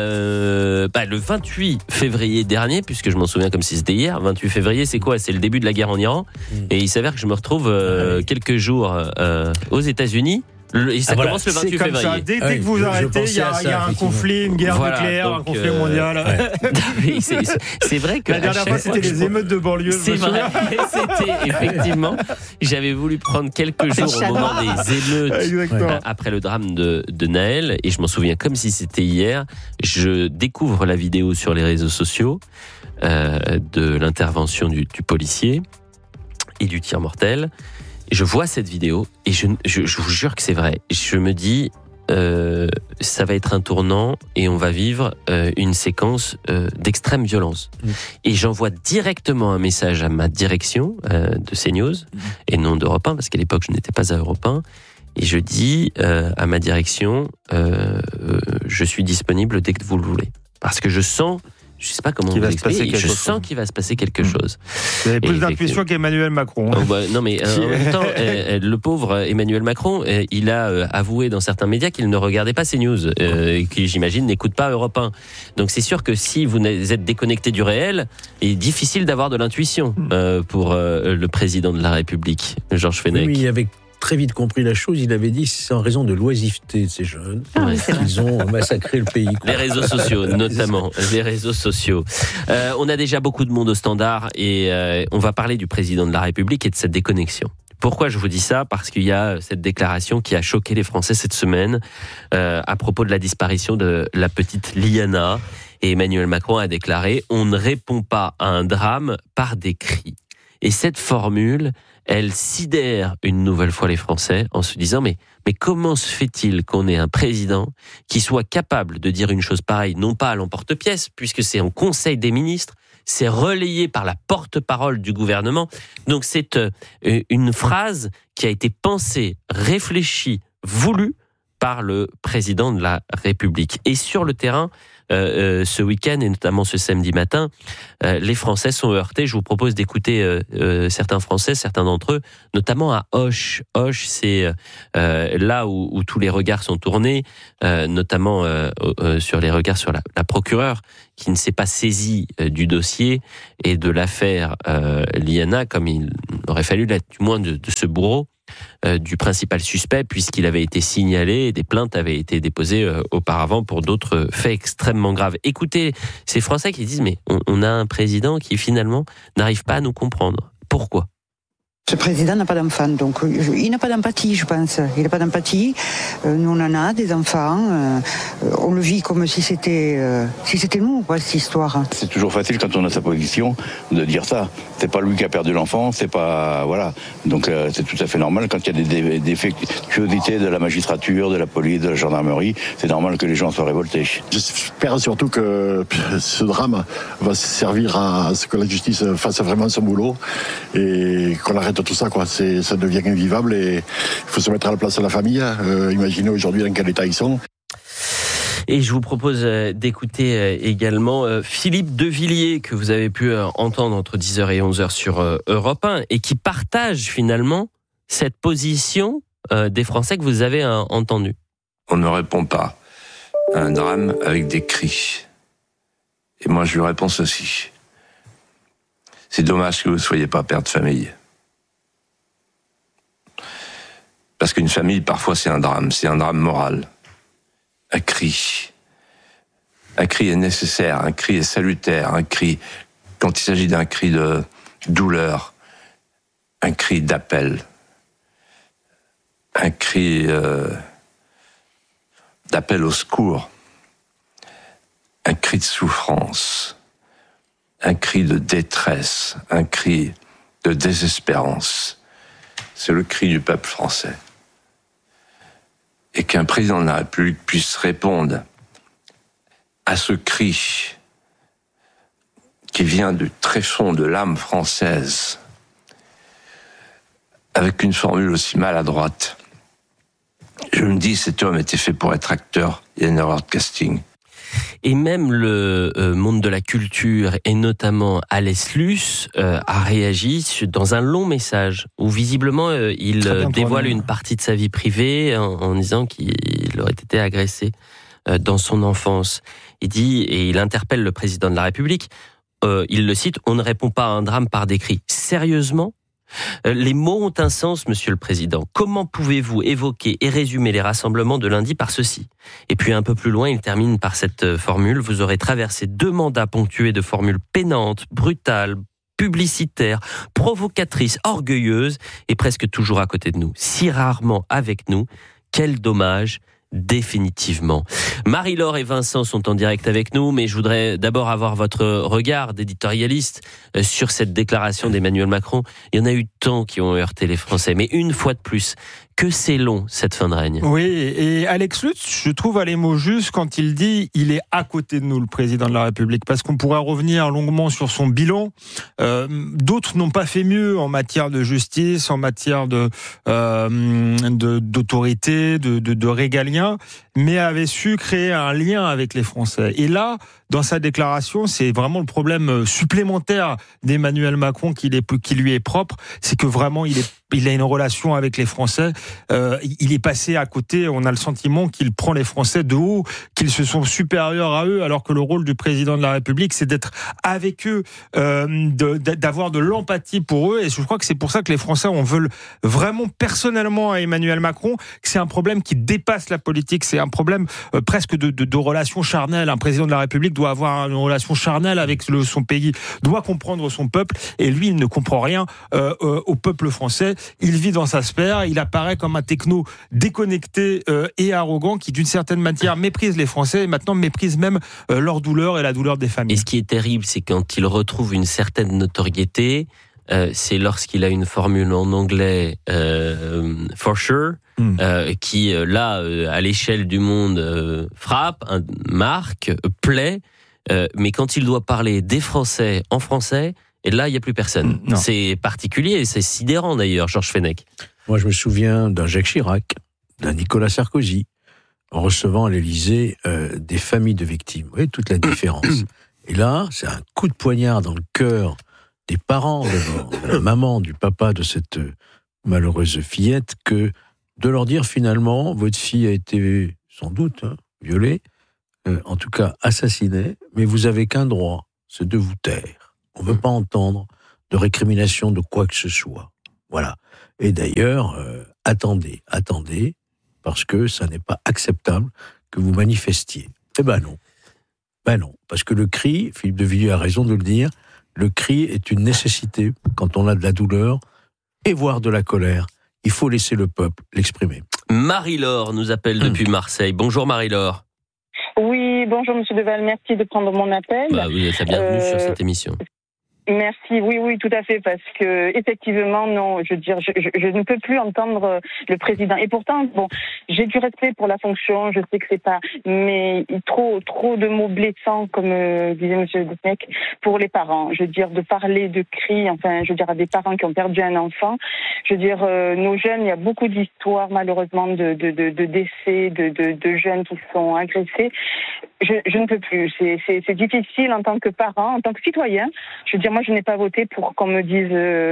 Le 28 février dernier, puisque je m'en souviens comme si c'était hier. 28 février, c'est quoi? C'est le début de la guerre en Iran. Et il s'avère que je me retrouve quelques jours aux États-Unis. Et ça commence le 28 février. Ça. Dès que vous arrêtez, il y a un conflit, une guerre nucléaire, un conflit mondial. Ouais. C'est vrai que la dernière fois, c'était les émeutes de banlieue. C'est vrai. C'était effectivement. J'avais voulu prendre quelques jours au moment des émeutes après le drame de Naël, et je m'en souviens comme si c'était hier. Je découvre la vidéo sur les réseaux sociaux de l'intervention du policier et du tir mortel. Je vois cette vidéo et je vous jure que c'est vrai. Je me dis, ça va être un tournant et on va vivre une séquence d'extrême violence. Et j'envoie directement un message à ma direction de CNews et non d'Europe 1, parce qu'à l'époque je n'étais pas à Europe 1. Et je dis à ma direction, je suis disponible dès que vous le voulez. Parce que je sens... Je ne sais pas comment vous expliquer. Je sens qu'il va se passer quelque chose. Vous avez plus d'intuition qu'Emmanuel Macron. Non, mais en même temps, le pauvre Emmanuel Macron, il a avoué dans certains médias qu'il ne regardait pas CNews, qui j'imagine n'écoute pas Europe 1. Donc c'est sûr que si vous êtes déconnecté du réel, il est difficile d'avoir de l'intuition pour le président de la République, Georges Fenech. Oui, avec très vite compris la chose, il avait dit c'est en raison de l'oisiveté de ces jeunes qu'ils ont massacré le pays. Les réseaux sociaux, notamment. Les réseaux sociaux. On a déjà beaucoup de monde au standard et on va parler du président de la République et de cette déconnexion. Pourquoi je vous dis ça ? Parce qu'il y a cette déclaration qui a choqué les Français cette semaine à propos de la disparition de la petite Liana. Et Emmanuel Macron a déclaré « On ne répond pas à un drame par des cris ». Et cette formule, elle sidère une nouvelle fois les Français en se disant mais comment se fait-il qu'on ait un président qui soit capable de dire une chose pareille, non pas à l'emporte-pièce, puisque c'est en Conseil des ministres, c'est relayé par la porte-parole du gouvernement. Donc c'est une phrase qui a été pensée, réfléchie, voulue par le président de la République. Et sur le terrain, ce week-end et notamment ce samedi matin, les Français sont heurtés. Je vous propose d'écouter certains Français, certains d'entre eux, notamment à Auch. Auch, c'est là où tous les regards sont tournés, notamment sur les regards sur la procureure qui ne s'est pas saisie du dossier et de l'affaire Liana, comme il aurait fallu l'être, du moins de ce bourreau. Du principal suspect, puisqu'il avait été signalé et des plaintes avaient été déposées auparavant pour d'autres faits extrêmement graves. Écoutez ces Français qui disent mais on a un président qui finalement n'arrive pas à nous comprendre. Pourquoi ? Ce président n'a pas d'enfant, donc il n'a pas d'empathie, je pense. Il n'a pas d'empathie. Nous, on en a des enfants. On le vit comme si c'était nous, quoi, cette histoire. C'est toujours facile quand on a sa position de dire ça. C'est pas lui qui a perdu l'enfant, c'est pas voilà. Donc c'est tout à fait normal quand il y a des défectuosités de la magistrature, de la police, de la gendarmerie. C'est normal que les gens soient révoltés. J'espère surtout que ce drame va servir à ce que la justice fasse vraiment son boulot et qu'on arrête tout ça, quoi. Ça devient invivable et il faut se mettre à la place de la famille. Imaginez aujourd'hui dans quel état ils sont. Et je vous propose d'écouter également Philippe de Villiers, que vous avez pu entendre entre 10h et 11h sur Europe 1, et qui partage finalement cette position des Français que vous avez entendue. On ne répond pas à un drame avec des cris. Et moi, je lui réponds ceci. C'est dommage que vous ne soyez pas père de famille. Parce qu'une famille, parfois, c'est un drame moral. Un cri. Un cri est nécessaire, un cri est salutaire, un cri, quand il s'agit d'un cri de douleur, un cri d'appel, un cri d'appel au secours, un cri de souffrance, un cri de détresse, un cri de désespérance. C'est le cri du peuple français. Et qu'un président de la République puisse répondre à ce cri qui vient du tréfonds de l'âme française, avec une formule aussi maladroite. Je me dis, cet homme était fait pour être acteur, il y a une erreur de casting. Et même le monde de la culture, et notamment Alès Luce, a réagi dans un long message où visiblement il dévoile une partie de sa vie privée en disant qu'il aurait été agressé dans son enfance. Il dit, et il interpelle le président de la République, il le cite, « On ne répond pas à un drame par des cris. » Sérieusement ? Les mots ont un sens, Monsieur le Président. Comment pouvez-vous évoquer et résumer les rassemblements de lundi par ceci ? Et puis un peu plus loin, il termine par cette formule. Vous aurez traversé 2 mandats ponctués de formules pénantes, brutales, publicitaires, provocatrices, orgueilleuses et presque toujours à côté de nous. Si rarement avec nous, quel dommage. Définitivement. Marie-Laure et Vincent sont en direct avec nous, mais je voudrais d'abord avoir votre regard d'éditorialiste sur cette déclaration d'Emmanuel Macron. Il y en a eu tant qui ont heurté les Français, mais une fois de plus, que c'est long cette fin de règne. Oui, et Alex Lutz, je trouve à les mots justes quand il dit il est à côté de nous, le président de la République, parce qu'on pourrait revenir longuement sur son bilan. D'autres n'ont pas fait mieux en matière de justice, en matière d'autorité, de régalien, mais avait su créer un lien avec les Français. Et là, dans sa déclaration, c'est vraiment le problème supplémentaire d'Emmanuel Macron qui lui est propre, c'est que vraiment il a une relation avec les Français. Il est passé à côté. On a le sentiment qu'il prend les Français de haut, qu'ils se sont supérieurs à eux, alors que le rôle du président de la République, c'est d'être avec eux, d'avoir de l'empathie pour eux. Et je crois que c'est pour ça que les Français en veulent vraiment personnellement à Emmanuel Macron, que c'est un problème qui dépasse la politique. C'est un problème presque de relation charnelle. Un président de la République doit avoir une relation charnelle avec son pays, doit comprendre son peuple, et lui, il ne comprend rien au peuple français. Il vit dans sa sphère, il apparaît comme un techno déconnecté et arrogant qui, d'une certaine manière, méprise les Français et maintenant méprise même leur douleur et la douleur des familles. Et ce qui est terrible, c'est quand il retrouve une certaine notoriété, c'est lorsqu'il a une formule en anglais for sure, qui là, à l'échelle du monde, frappe, marque, plaît, mais quand il doit parler des Français en français, et là, il n'y a plus personne. C'est particulier, c'est sidérant d'ailleurs, Georges Fenech. Moi, je me souviens d'un Jacques Chirac, d'un Nicolas Sarkozy, en recevant à l'Élysée des familles de victimes. Vous voyez toute la différence. Et là, c'est un coup de poignard dans le cœur des parents, de la maman, du papa de cette malheureuse fillette, que de leur dire finalement, votre fille a été sans doute violée, en tout cas assassinée, mais vous avez qu'un droit, c'est de vous taire. On ne veut pas entendre de récrimination de quoi que ce soit. Voilà. Et d'ailleurs, attendez, parce que ça n'est pas acceptable que vous manifestiez. Eh ben non, parce que le cri, Philippe de Villiers a raison de le dire, le cri est une nécessité quand on a de la douleur et voire de la colère. Il faut laisser le peuple l'exprimer. Marie-Laure nous appelle depuis Marseille. Bonjour Marie-Laure. Oui, bonjour Monsieur Deval, merci de prendre mon appel. Vous êtes la bienvenue sur cette émission. Merci, oui, tout à fait, parce que effectivement, non, je veux dire, je ne peux plus entendre le président. Et pourtant, bon, j'ai du respect pour la fonction, je sais que c'est pas, mais trop de mots blessants, comme disait Monsieur Gutneck, pour les parents. Je veux dire, de parler de cris, enfin, je veux dire, à des parents qui ont perdu un enfant. Je veux dire, nos jeunes, il y a beaucoup d'histoires, malheureusement, de décès, de jeunes qui sont agressés. Je ne peux plus. C'est difficile en tant que parent, en tant que citoyen. Je veux dire, moi, je n'ai pas voté pour qu'on me dise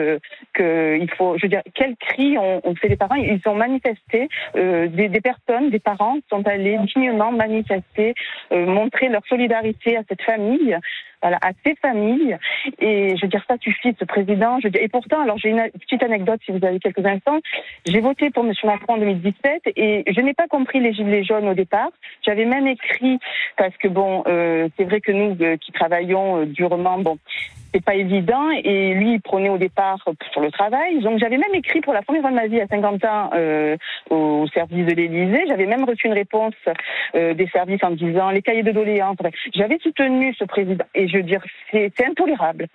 qu'il faut... Je veux dire, quel cri ont fait les parents? Ils ont manifesté, des personnes, des parents sont allés dignement manifester, montrer leur solidarité à cette famille, voilà, à ces familles. Et je veux dire, ça suffit, ce président. Je veux dire, et pourtant, alors j'ai une petite anecdote, si vous avez quelques instants. J'ai voté pour M. Macron en 2017 et je n'ai pas compris les gilets jaunes au départ. J'avais même écrit, parce que bon, c'est vrai que nous qui travaillons durement, bon, c'est pas évident, et lui il prenait au départ sur le travail. Donc j'avais même écrit pour la première fois de ma vie à 50 ans au service de l'Élysée. J'avais même reçu une réponse des services en disant les cahiers de doléances. J'avais soutenu ce président et je veux dire c'est intolérable.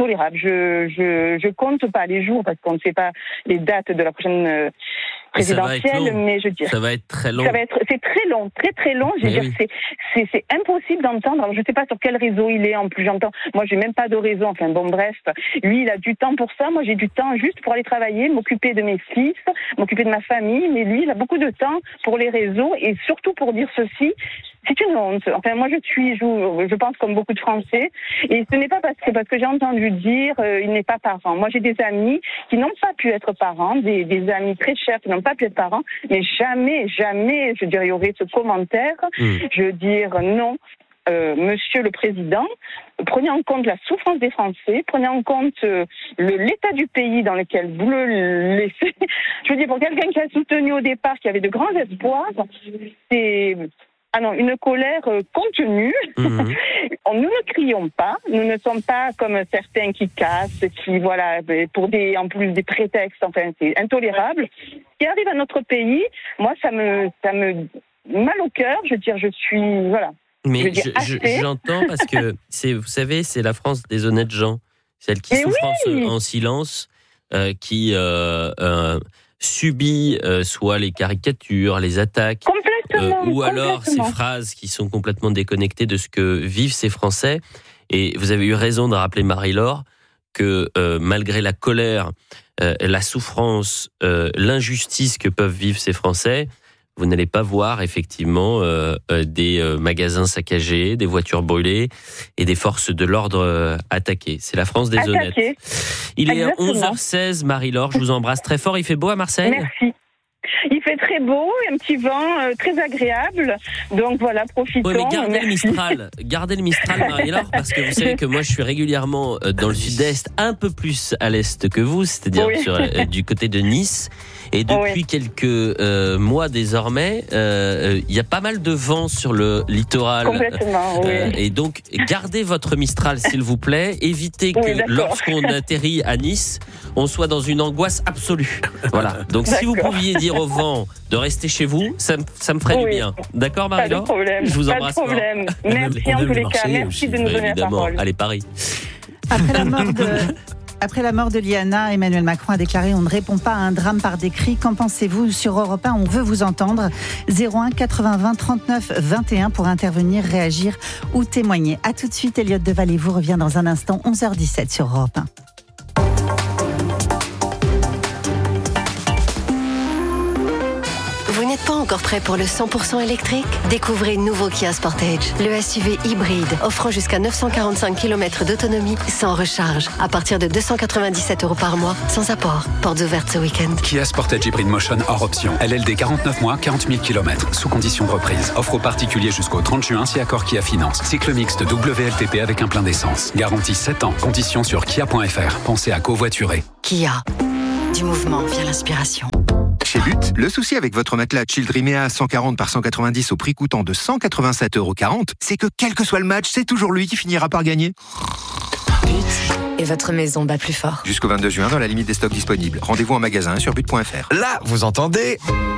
Je compte pas les jours parce qu'on ne sait pas les dates de la prochaine présidentielle, mais je veux dire ça va être très long. C'est très long, très long. Je veux dire c'est impossible d'entendre. Alors je sais pas sur quel réseau il est. En plus j'entends. Moi j'ai même pas de réseau. Enfin bon bref, lui il a du temps pour ça. Moi j'ai du temps juste pour aller travailler, m'occuper de mes fils, m'occuper de ma famille. Mais lui il a beaucoup de temps pour les réseaux et surtout pour dire ceci. C'est une honte. Enfin, moi, je pense comme beaucoup de Français. Et ce n'est pas parce que j'ai entendu dire il n'est pas parent. Moi, j'ai des amis qui n'ont pas pu être parents, des amis très chers qui n'ont pas pu être parents. Mais jamais, je veux dire, il y aurait ce commentaire. Je veux dire, non. Monsieur le Président, prenez en compte la souffrance des Français, prenez en compte l'état du pays dans lequel vous le laissez. Je veux dire, pour quelqu'un qui a soutenu au départ, qui avait de grands espoirs, c'est... Ah non, une colère contenue. Nous ne crions pas. Nous ne sommes pas comme certains qui cassent, qui, voilà, pour en plus des prétextes. Enfin, c'est intolérable. Ce qui arrive à notre pays, moi, ça me mal au cœur. Je veux dire, je suis, voilà. Mais j'entends parce que vous savez, c'est la France des honnêtes gens. Celle qui souffre en silence, qui subit soit les caricatures, les attaques. Ou alors ces phrases qui sont complètement déconnectées de ce que vivent ces Français. Et vous avez eu raison de rappeler, Marie-Laure, que malgré la colère, la souffrance, l'injustice que peuvent vivre ces Français, vous n'allez pas voir effectivement des magasins saccagés, des voitures brûlées et des forces de l'ordre attaquées. C'est la France des honnêtes. Il est 11h16, Marie-Laure, je vous embrasse très fort. Il fait beau à Marseille ? Merci. Il fait très beau, un petit vent très agréable. Donc voilà, profitons. Oui, mais gardez le Mistral, Marie-Laure, parce que vous savez que moi je suis régulièrement dans le sud-est, un peu plus à l'est que vous, c'est-à-dire du côté de Nice. Et depuis quelques mois désormais, il y a pas mal de vent sur le littoral. Complètement, oui. Et donc, gardez votre Mistral, s'il vous plaît. Évitez que lorsqu'on atterrit à Nice, on soit dans une angoisse absolue. Voilà. Donc, si vous pouviez dire au vent de rester chez vous, ça me ferait du bien. D'accord, Marie-Laure ? Pas de problème. Je vous embrasse. Pas de problème. Merci en tous les cas. Merci de nous donner la parole. Allez, Paris. Après la mort de Liana, Emmanuel Macron a déclaré « On ne répond pas à un drame par des cris ». Qu'en pensez-vous ? Sur Europe 1, on veut vous entendre. 01 80 20 39 21 pour intervenir, réagir ou témoigner. A tout de suite, Elliot Deval vous revient dans un instant, 11h17 sur Europe 1. Vous n'êtes pas encore prêt pour le 100% électrique ? Découvrez le nouveau Kia Sportage, le SUV hybride offrant jusqu'à 945 km d'autonomie sans recharge, à partir de 297 € par mois, sans apport. Portes ouvertes ce week-end. Kia Sportage Hybrid Motion hors option. LLD 49 mois, 40 000 km, sous condition de reprise. Offre aux particuliers jusqu'au 30 juin si accord Kia Finance. Cycle mixte WLTP avec un plein d'essence. Garantie 7 ans. Conditions sur kia.fr. Pensez à covoiturer. Kia. Du mouvement via l'inspiration. Chez But, le souci avec votre matelas Childrimea 140 par 190 au prix coûtant de 187,40 €, c'est que quel que soit le match, c'est toujours lui qui finira par gagner. But et votre maison bat plus fort. Jusqu'au 22 juin, dans la limite des stocks disponibles. Rendez-vous en magasin sur but.fr. Là, vous entendez ?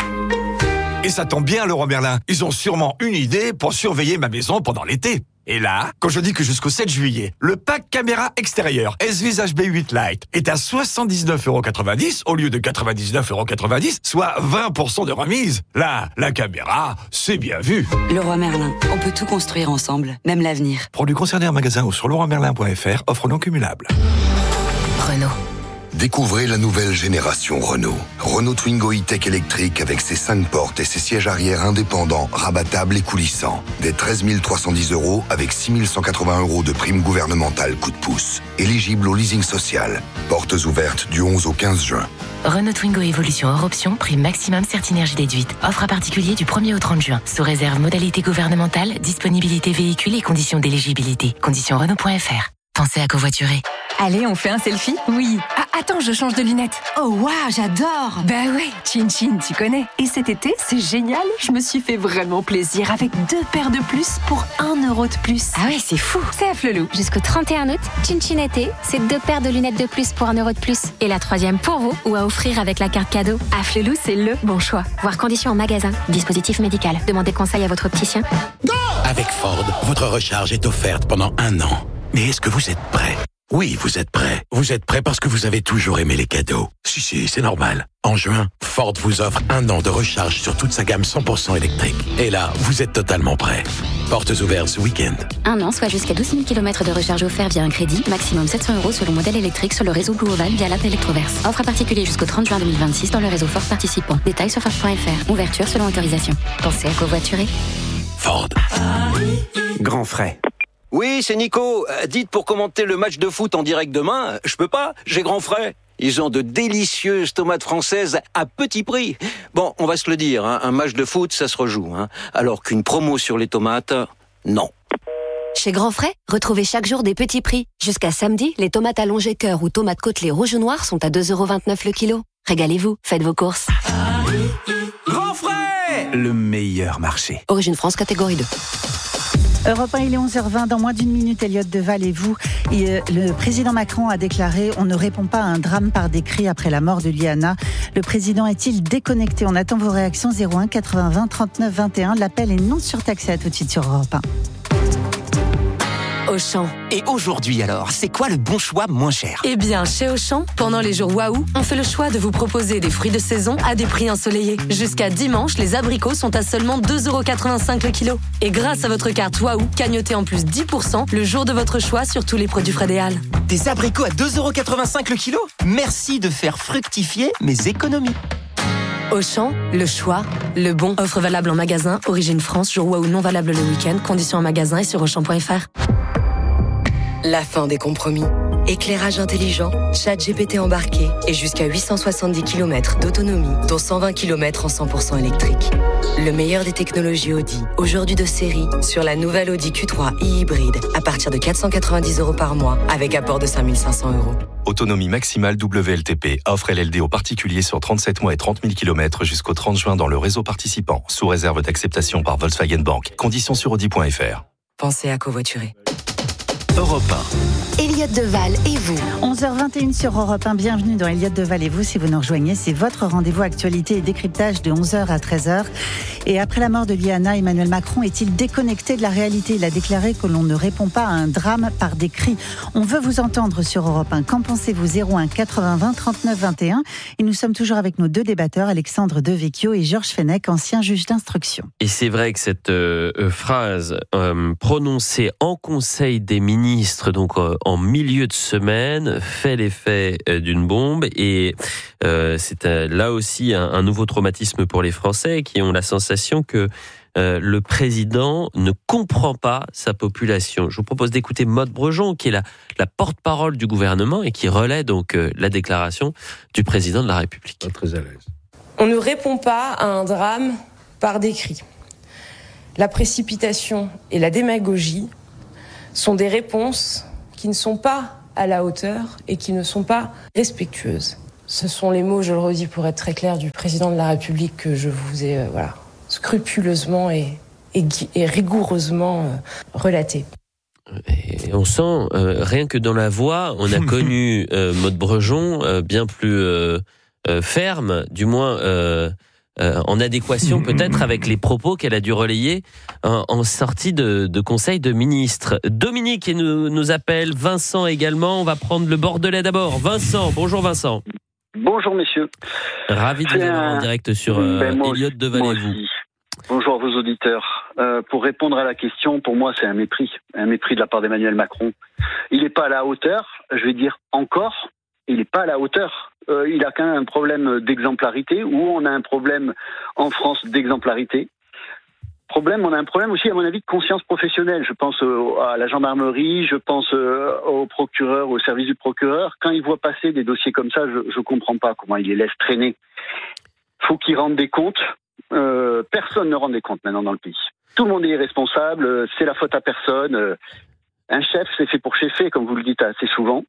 Et ça tombe bien, Leroy Merlin. Ils ont sûrement une idée pour surveiller ma maison pendant l'été. Et là, quand je dis que jusqu'au 7 juillet, le pack caméra extérieure S-Vis HB8 Lite est à 79,90 € au lieu de 99,90 €, soit 20% de remise. Là, la caméra, c'est bien vu. Leroy Merlin, on peut tout construire ensemble, même l'avenir. Produits concernés en magasin ou sur leroymerlin.fr, offre non cumulable. Renault. Découvrez la nouvelle génération Renault. Renault Twingo E-Tech électrique avec ses 5 portes et ses sièges arrière indépendants, rabattables et coulissants. Dès 13 310 € avec 6 180 € de prime gouvernementale coup de pouce. Éligible au leasing social. Portes ouvertes du 11 au 15 juin. Renault Twingo Évolution hors option, prime maximum Certinergie déduite. Offre à particulier du 1er au 30 juin. Sous réserve modalité gouvernementale, disponibilité véhicule et conditions d'éligibilité. Conditions Renault.fr. Pensez à covoiturer. Allez, on fait un selfie ? Oui. Ah, attends, je change de lunettes. Oh, waouh, j'adore. Bah ouais, Chin Chin, tu connais. Et cet été, c'est génial, je me suis fait vraiment plaisir avec 2 paires de plus pour 1 € de plus. Ah ouais, c'est fou. C'est à Flelou. Jusqu'au 31 août, Chin Chin été, c'est 2 paires de lunettes de plus pour 1 € de plus. Et la 3e pour vous ou à offrir avec la carte cadeau. À Flelou, c'est le bon choix. Voir conditions en magasin. Dispositif médical. Demandez conseil à votre opticien. Avec Ford, votre recharge est offerte pendant 1 an. Mais est-ce que vous êtes prêt ? Oui, vous êtes prêt. Vous êtes prêt parce que vous avez toujours aimé les cadeaux. Si, c'est normal. En juin, Ford vous offre 1 an de recharge sur toute sa gamme 100% électrique. Et là, vous êtes totalement prêt. Portes ouvertes ce week-end. 1 an, soit jusqu'à 12 000 km de recharge offert via un crédit. Maximum 700 € selon modèle électrique sur le réseau Blue Oval via l'app Electroverse. Offre à particulier jusqu'au 30 juin 2026 dans le réseau Ford participant. Détails sur Ford.fr. Ouverture selon autorisation. Pensez à covoiturer. Ford. Grand frais. Oui, c'est Nico. Dites pour commenter le match de foot en direct demain, je peux pas, j'ai grand frais. Ils ont de délicieuses tomates françaises à petit prix. Bon, on va se le dire, hein, un match de foot, ça se rejoue. Hein, alors qu'une promo sur les tomates, non. Chez Grand Frais, retrouvez chaque jour des petits prix. Jusqu'à samedi, les tomates allongées cœur ou tomates côtelées rouge ou noir sont à 2,29 € le kilo. Régalez-vous, faites vos courses. Grand Frais, le meilleur marché. Origine France, catégorie 2. Europe 1, il est 11h20. Dans moins d'1 minute, Elliot Deval et vous. Le président Macron a déclaré « On ne répond pas à un drame par des cris après la mort de Liana ». Le président est-il déconnecté ? On attend vos réactions 01 80 20 39 21. L'appel est non surtaxé. À tout de suite sur Europe 1. Auchan. Et aujourd'hui alors, c'est quoi le bon choix moins cher ? Eh bien, chez Auchan, pendant les jours Waouh, on fait le choix de vous proposer des fruits de saison à des prix ensoleillés. Jusqu'à dimanche, les abricots sont à seulement 2,85 € le kilo. Et grâce à votre carte Waouh, cagnotez en plus 10% le jour de votre choix sur tous les produits Fred et Hall. Des abricots à 2,85 € le kilo ? Merci de faire fructifier mes économies. Auchan, le choix, le bon. Offre valable en magasin, Origine France, jour Waouh non valable le week-end. Conditions en magasin et sur Auchan.fr. La fin des compromis. Éclairage intelligent, ChatGPT embarqué et jusqu'à 870 km d'autonomie, dont 120 km en 100% électrique. Le meilleur des technologies Audi, aujourd'hui de série, sur la nouvelle Audi Q3 e-hybride, à partir de 490 € par mois, avec apport de 5 500 €. Autonomie maximale WLTP. Offre LLD aux particuliers sur 37 mois et 30 000 km jusqu'au 30 juin dans le réseau participant, sous réserve d'acceptation par Volkswagen Bank. Conditions sur Audi.fr. Pensez à covoiturer. Europe 1. Elliott Deval et vous. 11h21 sur Europe 1. Bienvenue dans Elliott Deval et vous. Si vous nous rejoignez, c'est votre rendez-vous actualité et décryptage de 11h à 13h. Et après la mort de Liana, Emmanuel Macron est-il déconnecté de la réalité ? Il a déclaré que l'on ne répond pas à un drame par des cris. On veut vous entendre sur Europe 1. Qu'en pensez-vous ? 01 80 20 39 21. Et nous sommes toujours avec nos deux débatteurs, Alexandre Devecchio et Georges Fenech, ancien juge d'instruction. Et c'est vrai que cette phrase prononcée en Conseil des ministres, donc en milieu de semaine, fait l'effet d'une bombe et c'est là aussi un nouveau traumatisme pour les Français qui ont la sensation que le président ne comprend pas sa population. Je vous propose d'écouter Maude Brejon, qui est la porte-parole du gouvernement et qui relaie donc la déclaration du président de la République. Pas très à l'aise. On ne répond pas à un drame par des cris. La précipitation et la démagogie sont des réponses qui ne sont pas à la hauteur et qui ne sont pas respectueuses. Ce sont les mots, je le redis pour être très clair, du président de la République que je vous ai scrupuleusement et rigoureusement relaté. Et on sent, rien que dans la voix, on a connu Maude Brejon bien plus ferme, du moins en adéquation peut-être avec les propos qu'elle a dû relayer en sortie de conseil de ministres. Dominique nous appelle, Vincent également, on va prendre le Bordelais d'abord. Vincent, bonjour Vincent. Bonjour messieurs. Ravi de vous avoir en direct sur Elliott Deval et vous. Bonjour à vos auditeurs. Pour répondre à la question, pour moi c'est un mépris de la part d'Emmanuel Macron. Il n'est pas à la hauteur, je vais dire encore, il n'est pas à la hauteur. Il a quand même un problème d'exemplarité, ou on a un problème en France d'exemplarité. On a un problème aussi, à mon avis, de conscience professionnelle. Je pense à la gendarmerie, je pense au procureur, au service du procureur. Quand il voit passer des dossiers comme ça, je ne comprends pas comment il les laisse traîner. Il faut qu'il rende des comptes. Personne ne rend des comptes maintenant dans le pays. Tout le monde est irresponsable, c'est la faute à personne. Un chef, c'est fait pour cheffer, comme vous le dites assez souvent.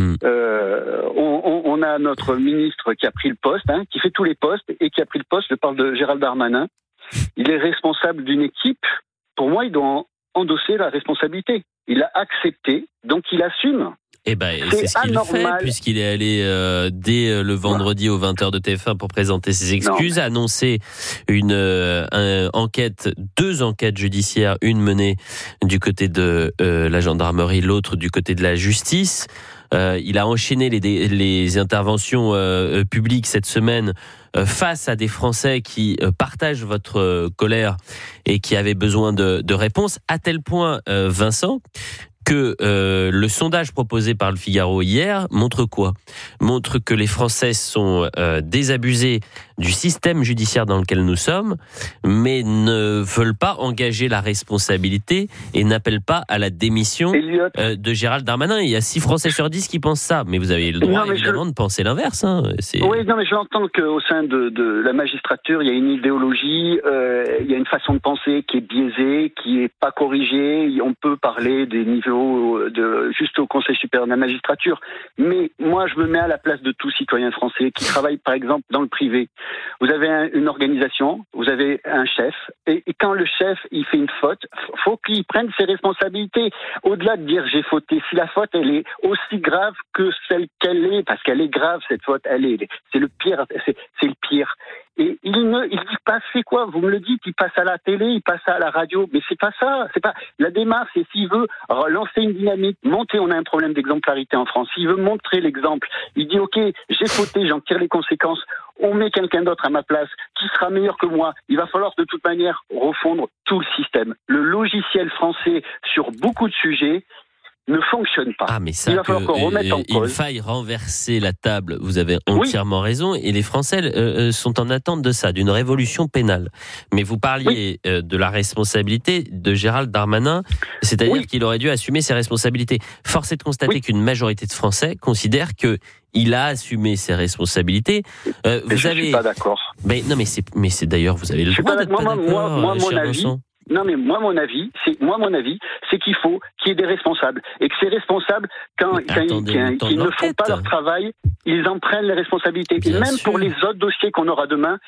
On a notre ministre qui a pris le poste, qui fait tous les postes et qui a pris le poste. Je parle de Gérald Darmanin. Il est responsable d'une équipe. Pour moi, il doit endosser la responsabilité. Il a accepté, donc il assume. C'est ce qu'il fait, puisqu'il est allé dès le vendredi aux 20h de TF1 pour présenter ses excuses, annoncer deux enquêtes judiciaires, une menée du côté de la gendarmerie, l'autre du côté de la justice. Il a enchaîné les interventions publiques cette semaine face à des Français qui partagent votre colère et qui avaient besoin de réponses, à tel point, Vincent, que le sondage proposé par le Figaro hier montre quoi ? Montre que les Français sont désabusés du système judiciaire dans lequel nous sommes, mais ne veulent pas engager la responsabilité et n'appellent pas à la démission de Gérald Darmanin. Il y a 6 Français sur 10 qui pensent ça, mais vous avez le droit évidemment de penser l'inverse. Oui, non, mais je l'entends qu'au sein de la magistrature, il y a une idéologie, il y a une façon de penser qui est biaisée, qui est pas corrigée. On peut parler des niveaux juste au Conseil supérieur de la magistrature, mais moi je me mets à la place de tout citoyen français qui travaille par exemple dans le privé. Vous avez une organisation, vous avez un chef, et quand le chef il fait une faute, faut qu'il prenne ses responsabilités. Au-delà de dire j'ai fauté, si la faute elle est aussi grave que celle qu'elle est, parce qu'elle est grave cette faute, c'est le pire, c'est le pire. Et il dit pas c'est quoi, vous me le dites, il passe à la télé, il passe à la radio, mais c'est pas ça, c'est pas la démarche. Et s'il veut lancer une dynamique, monter, on a un problème d'exemplarité en France. S'il veut montrer l'exemple, il dit ok, j'ai fauté, j'en tire les conséquences. On met quelqu'un d'autre à ma place qui sera meilleur que moi. Il va falloir de toute manière refondre tout le système. Le logiciel français sur beaucoup de sujets, ne fonctionne pas. Ah, mais ça, il va falloir qu'on remette en cause. Il faille renverser la table. Vous avez entièrement raison. Et les Français sont en attente de ça, d'une révolution pénale. Mais vous parliez de la responsabilité de Gérald Darmanin, c'est-à-dire qu'il aurait dû assumer ses responsabilités. Force est de constater qu'une majorité de Français considère que il a assumé ses responsabilités. Je suis pas d'accord. Mais non, mais c'est d'ailleurs, vous avez le droit d'être pas d'accord, cher Vincent. Non, mais moi, mon avis, c'est qu'il faut qu'il y ait des responsables. Et que ces responsables, quand ils ne font pas leur travail, ils en prennent les responsabilités. Et même pour les autres dossiers qu'on aura demain,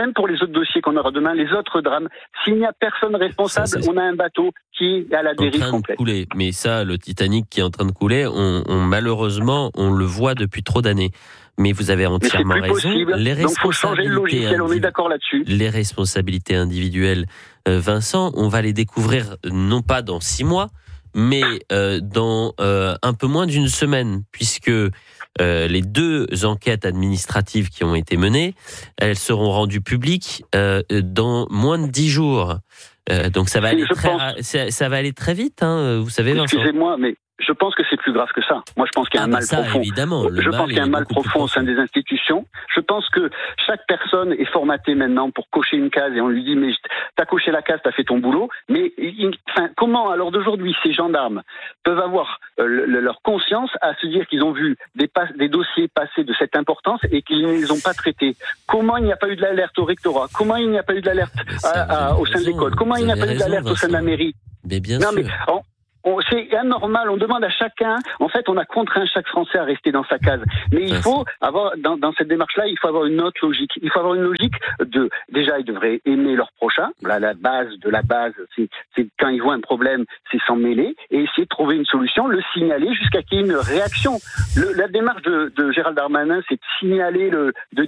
les autres drames, s'il n'y a personne responsable, on a un bateau qui est à la dérive complète. Mais ça, le Titanic qui est en train de couler, malheureusement, on le voit depuis trop d'années. Mais vous avez entièrement raison. Possible. Donc, il faut changer le logiciel, on est d'accord là-dessus. Les responsabilités individuelles, Vincent, on va les découvrir non pas dans 6 mois, mais dans un peu moins d'une semaine, puisque les 2 enquêtes administratives qui ont été menées, elles seront rendues publiques dans moins de 10 jours. Donc ça va aller très vite, hein, vous savez, Vincent. Excusez-moi, mais je pense que c'est plus grave que ça. Moi, je pense qu'il y a un mal profond. Évidemment, je pense qu'il y a un mal profond au sein des institutions. Je pense que chaque personne est formatée maintenant pour cocher une case et on lui dit mais t'as coché la case, t'as fait ton boulot. Mais comment alors d'aujourd'hui ces gendarmes peuvent avoir leur conscience à se dire qu'ils ont vu des dossiers passer de cette importance et qu'ils ne les ont pas traités? Comment il n'y a pas eu de l'alerte au rectorat? Comment il n'y a pas eu de l'alerte au sein de l'école? Comment il n'y a pas eu de l'alerte au sein de la mairie? Mais bien sûr. C'est anormal, on demande à chacun, en fait on a contraint chaque Français à rester dans sa case. Mais il faut avoir, dans cette démarche-là, il faut avoir une autre logique. Il faut avoir une logique déjà ils devraient aimer leur prochain, la base de la base, c'est quand ils voient un problème, c'est s'en mêler, et essayer de trouver une solution, le signaler jusqu'à qu'il y ait une réaction. La démarche de Gérald Darmanin, c'est de signaler, de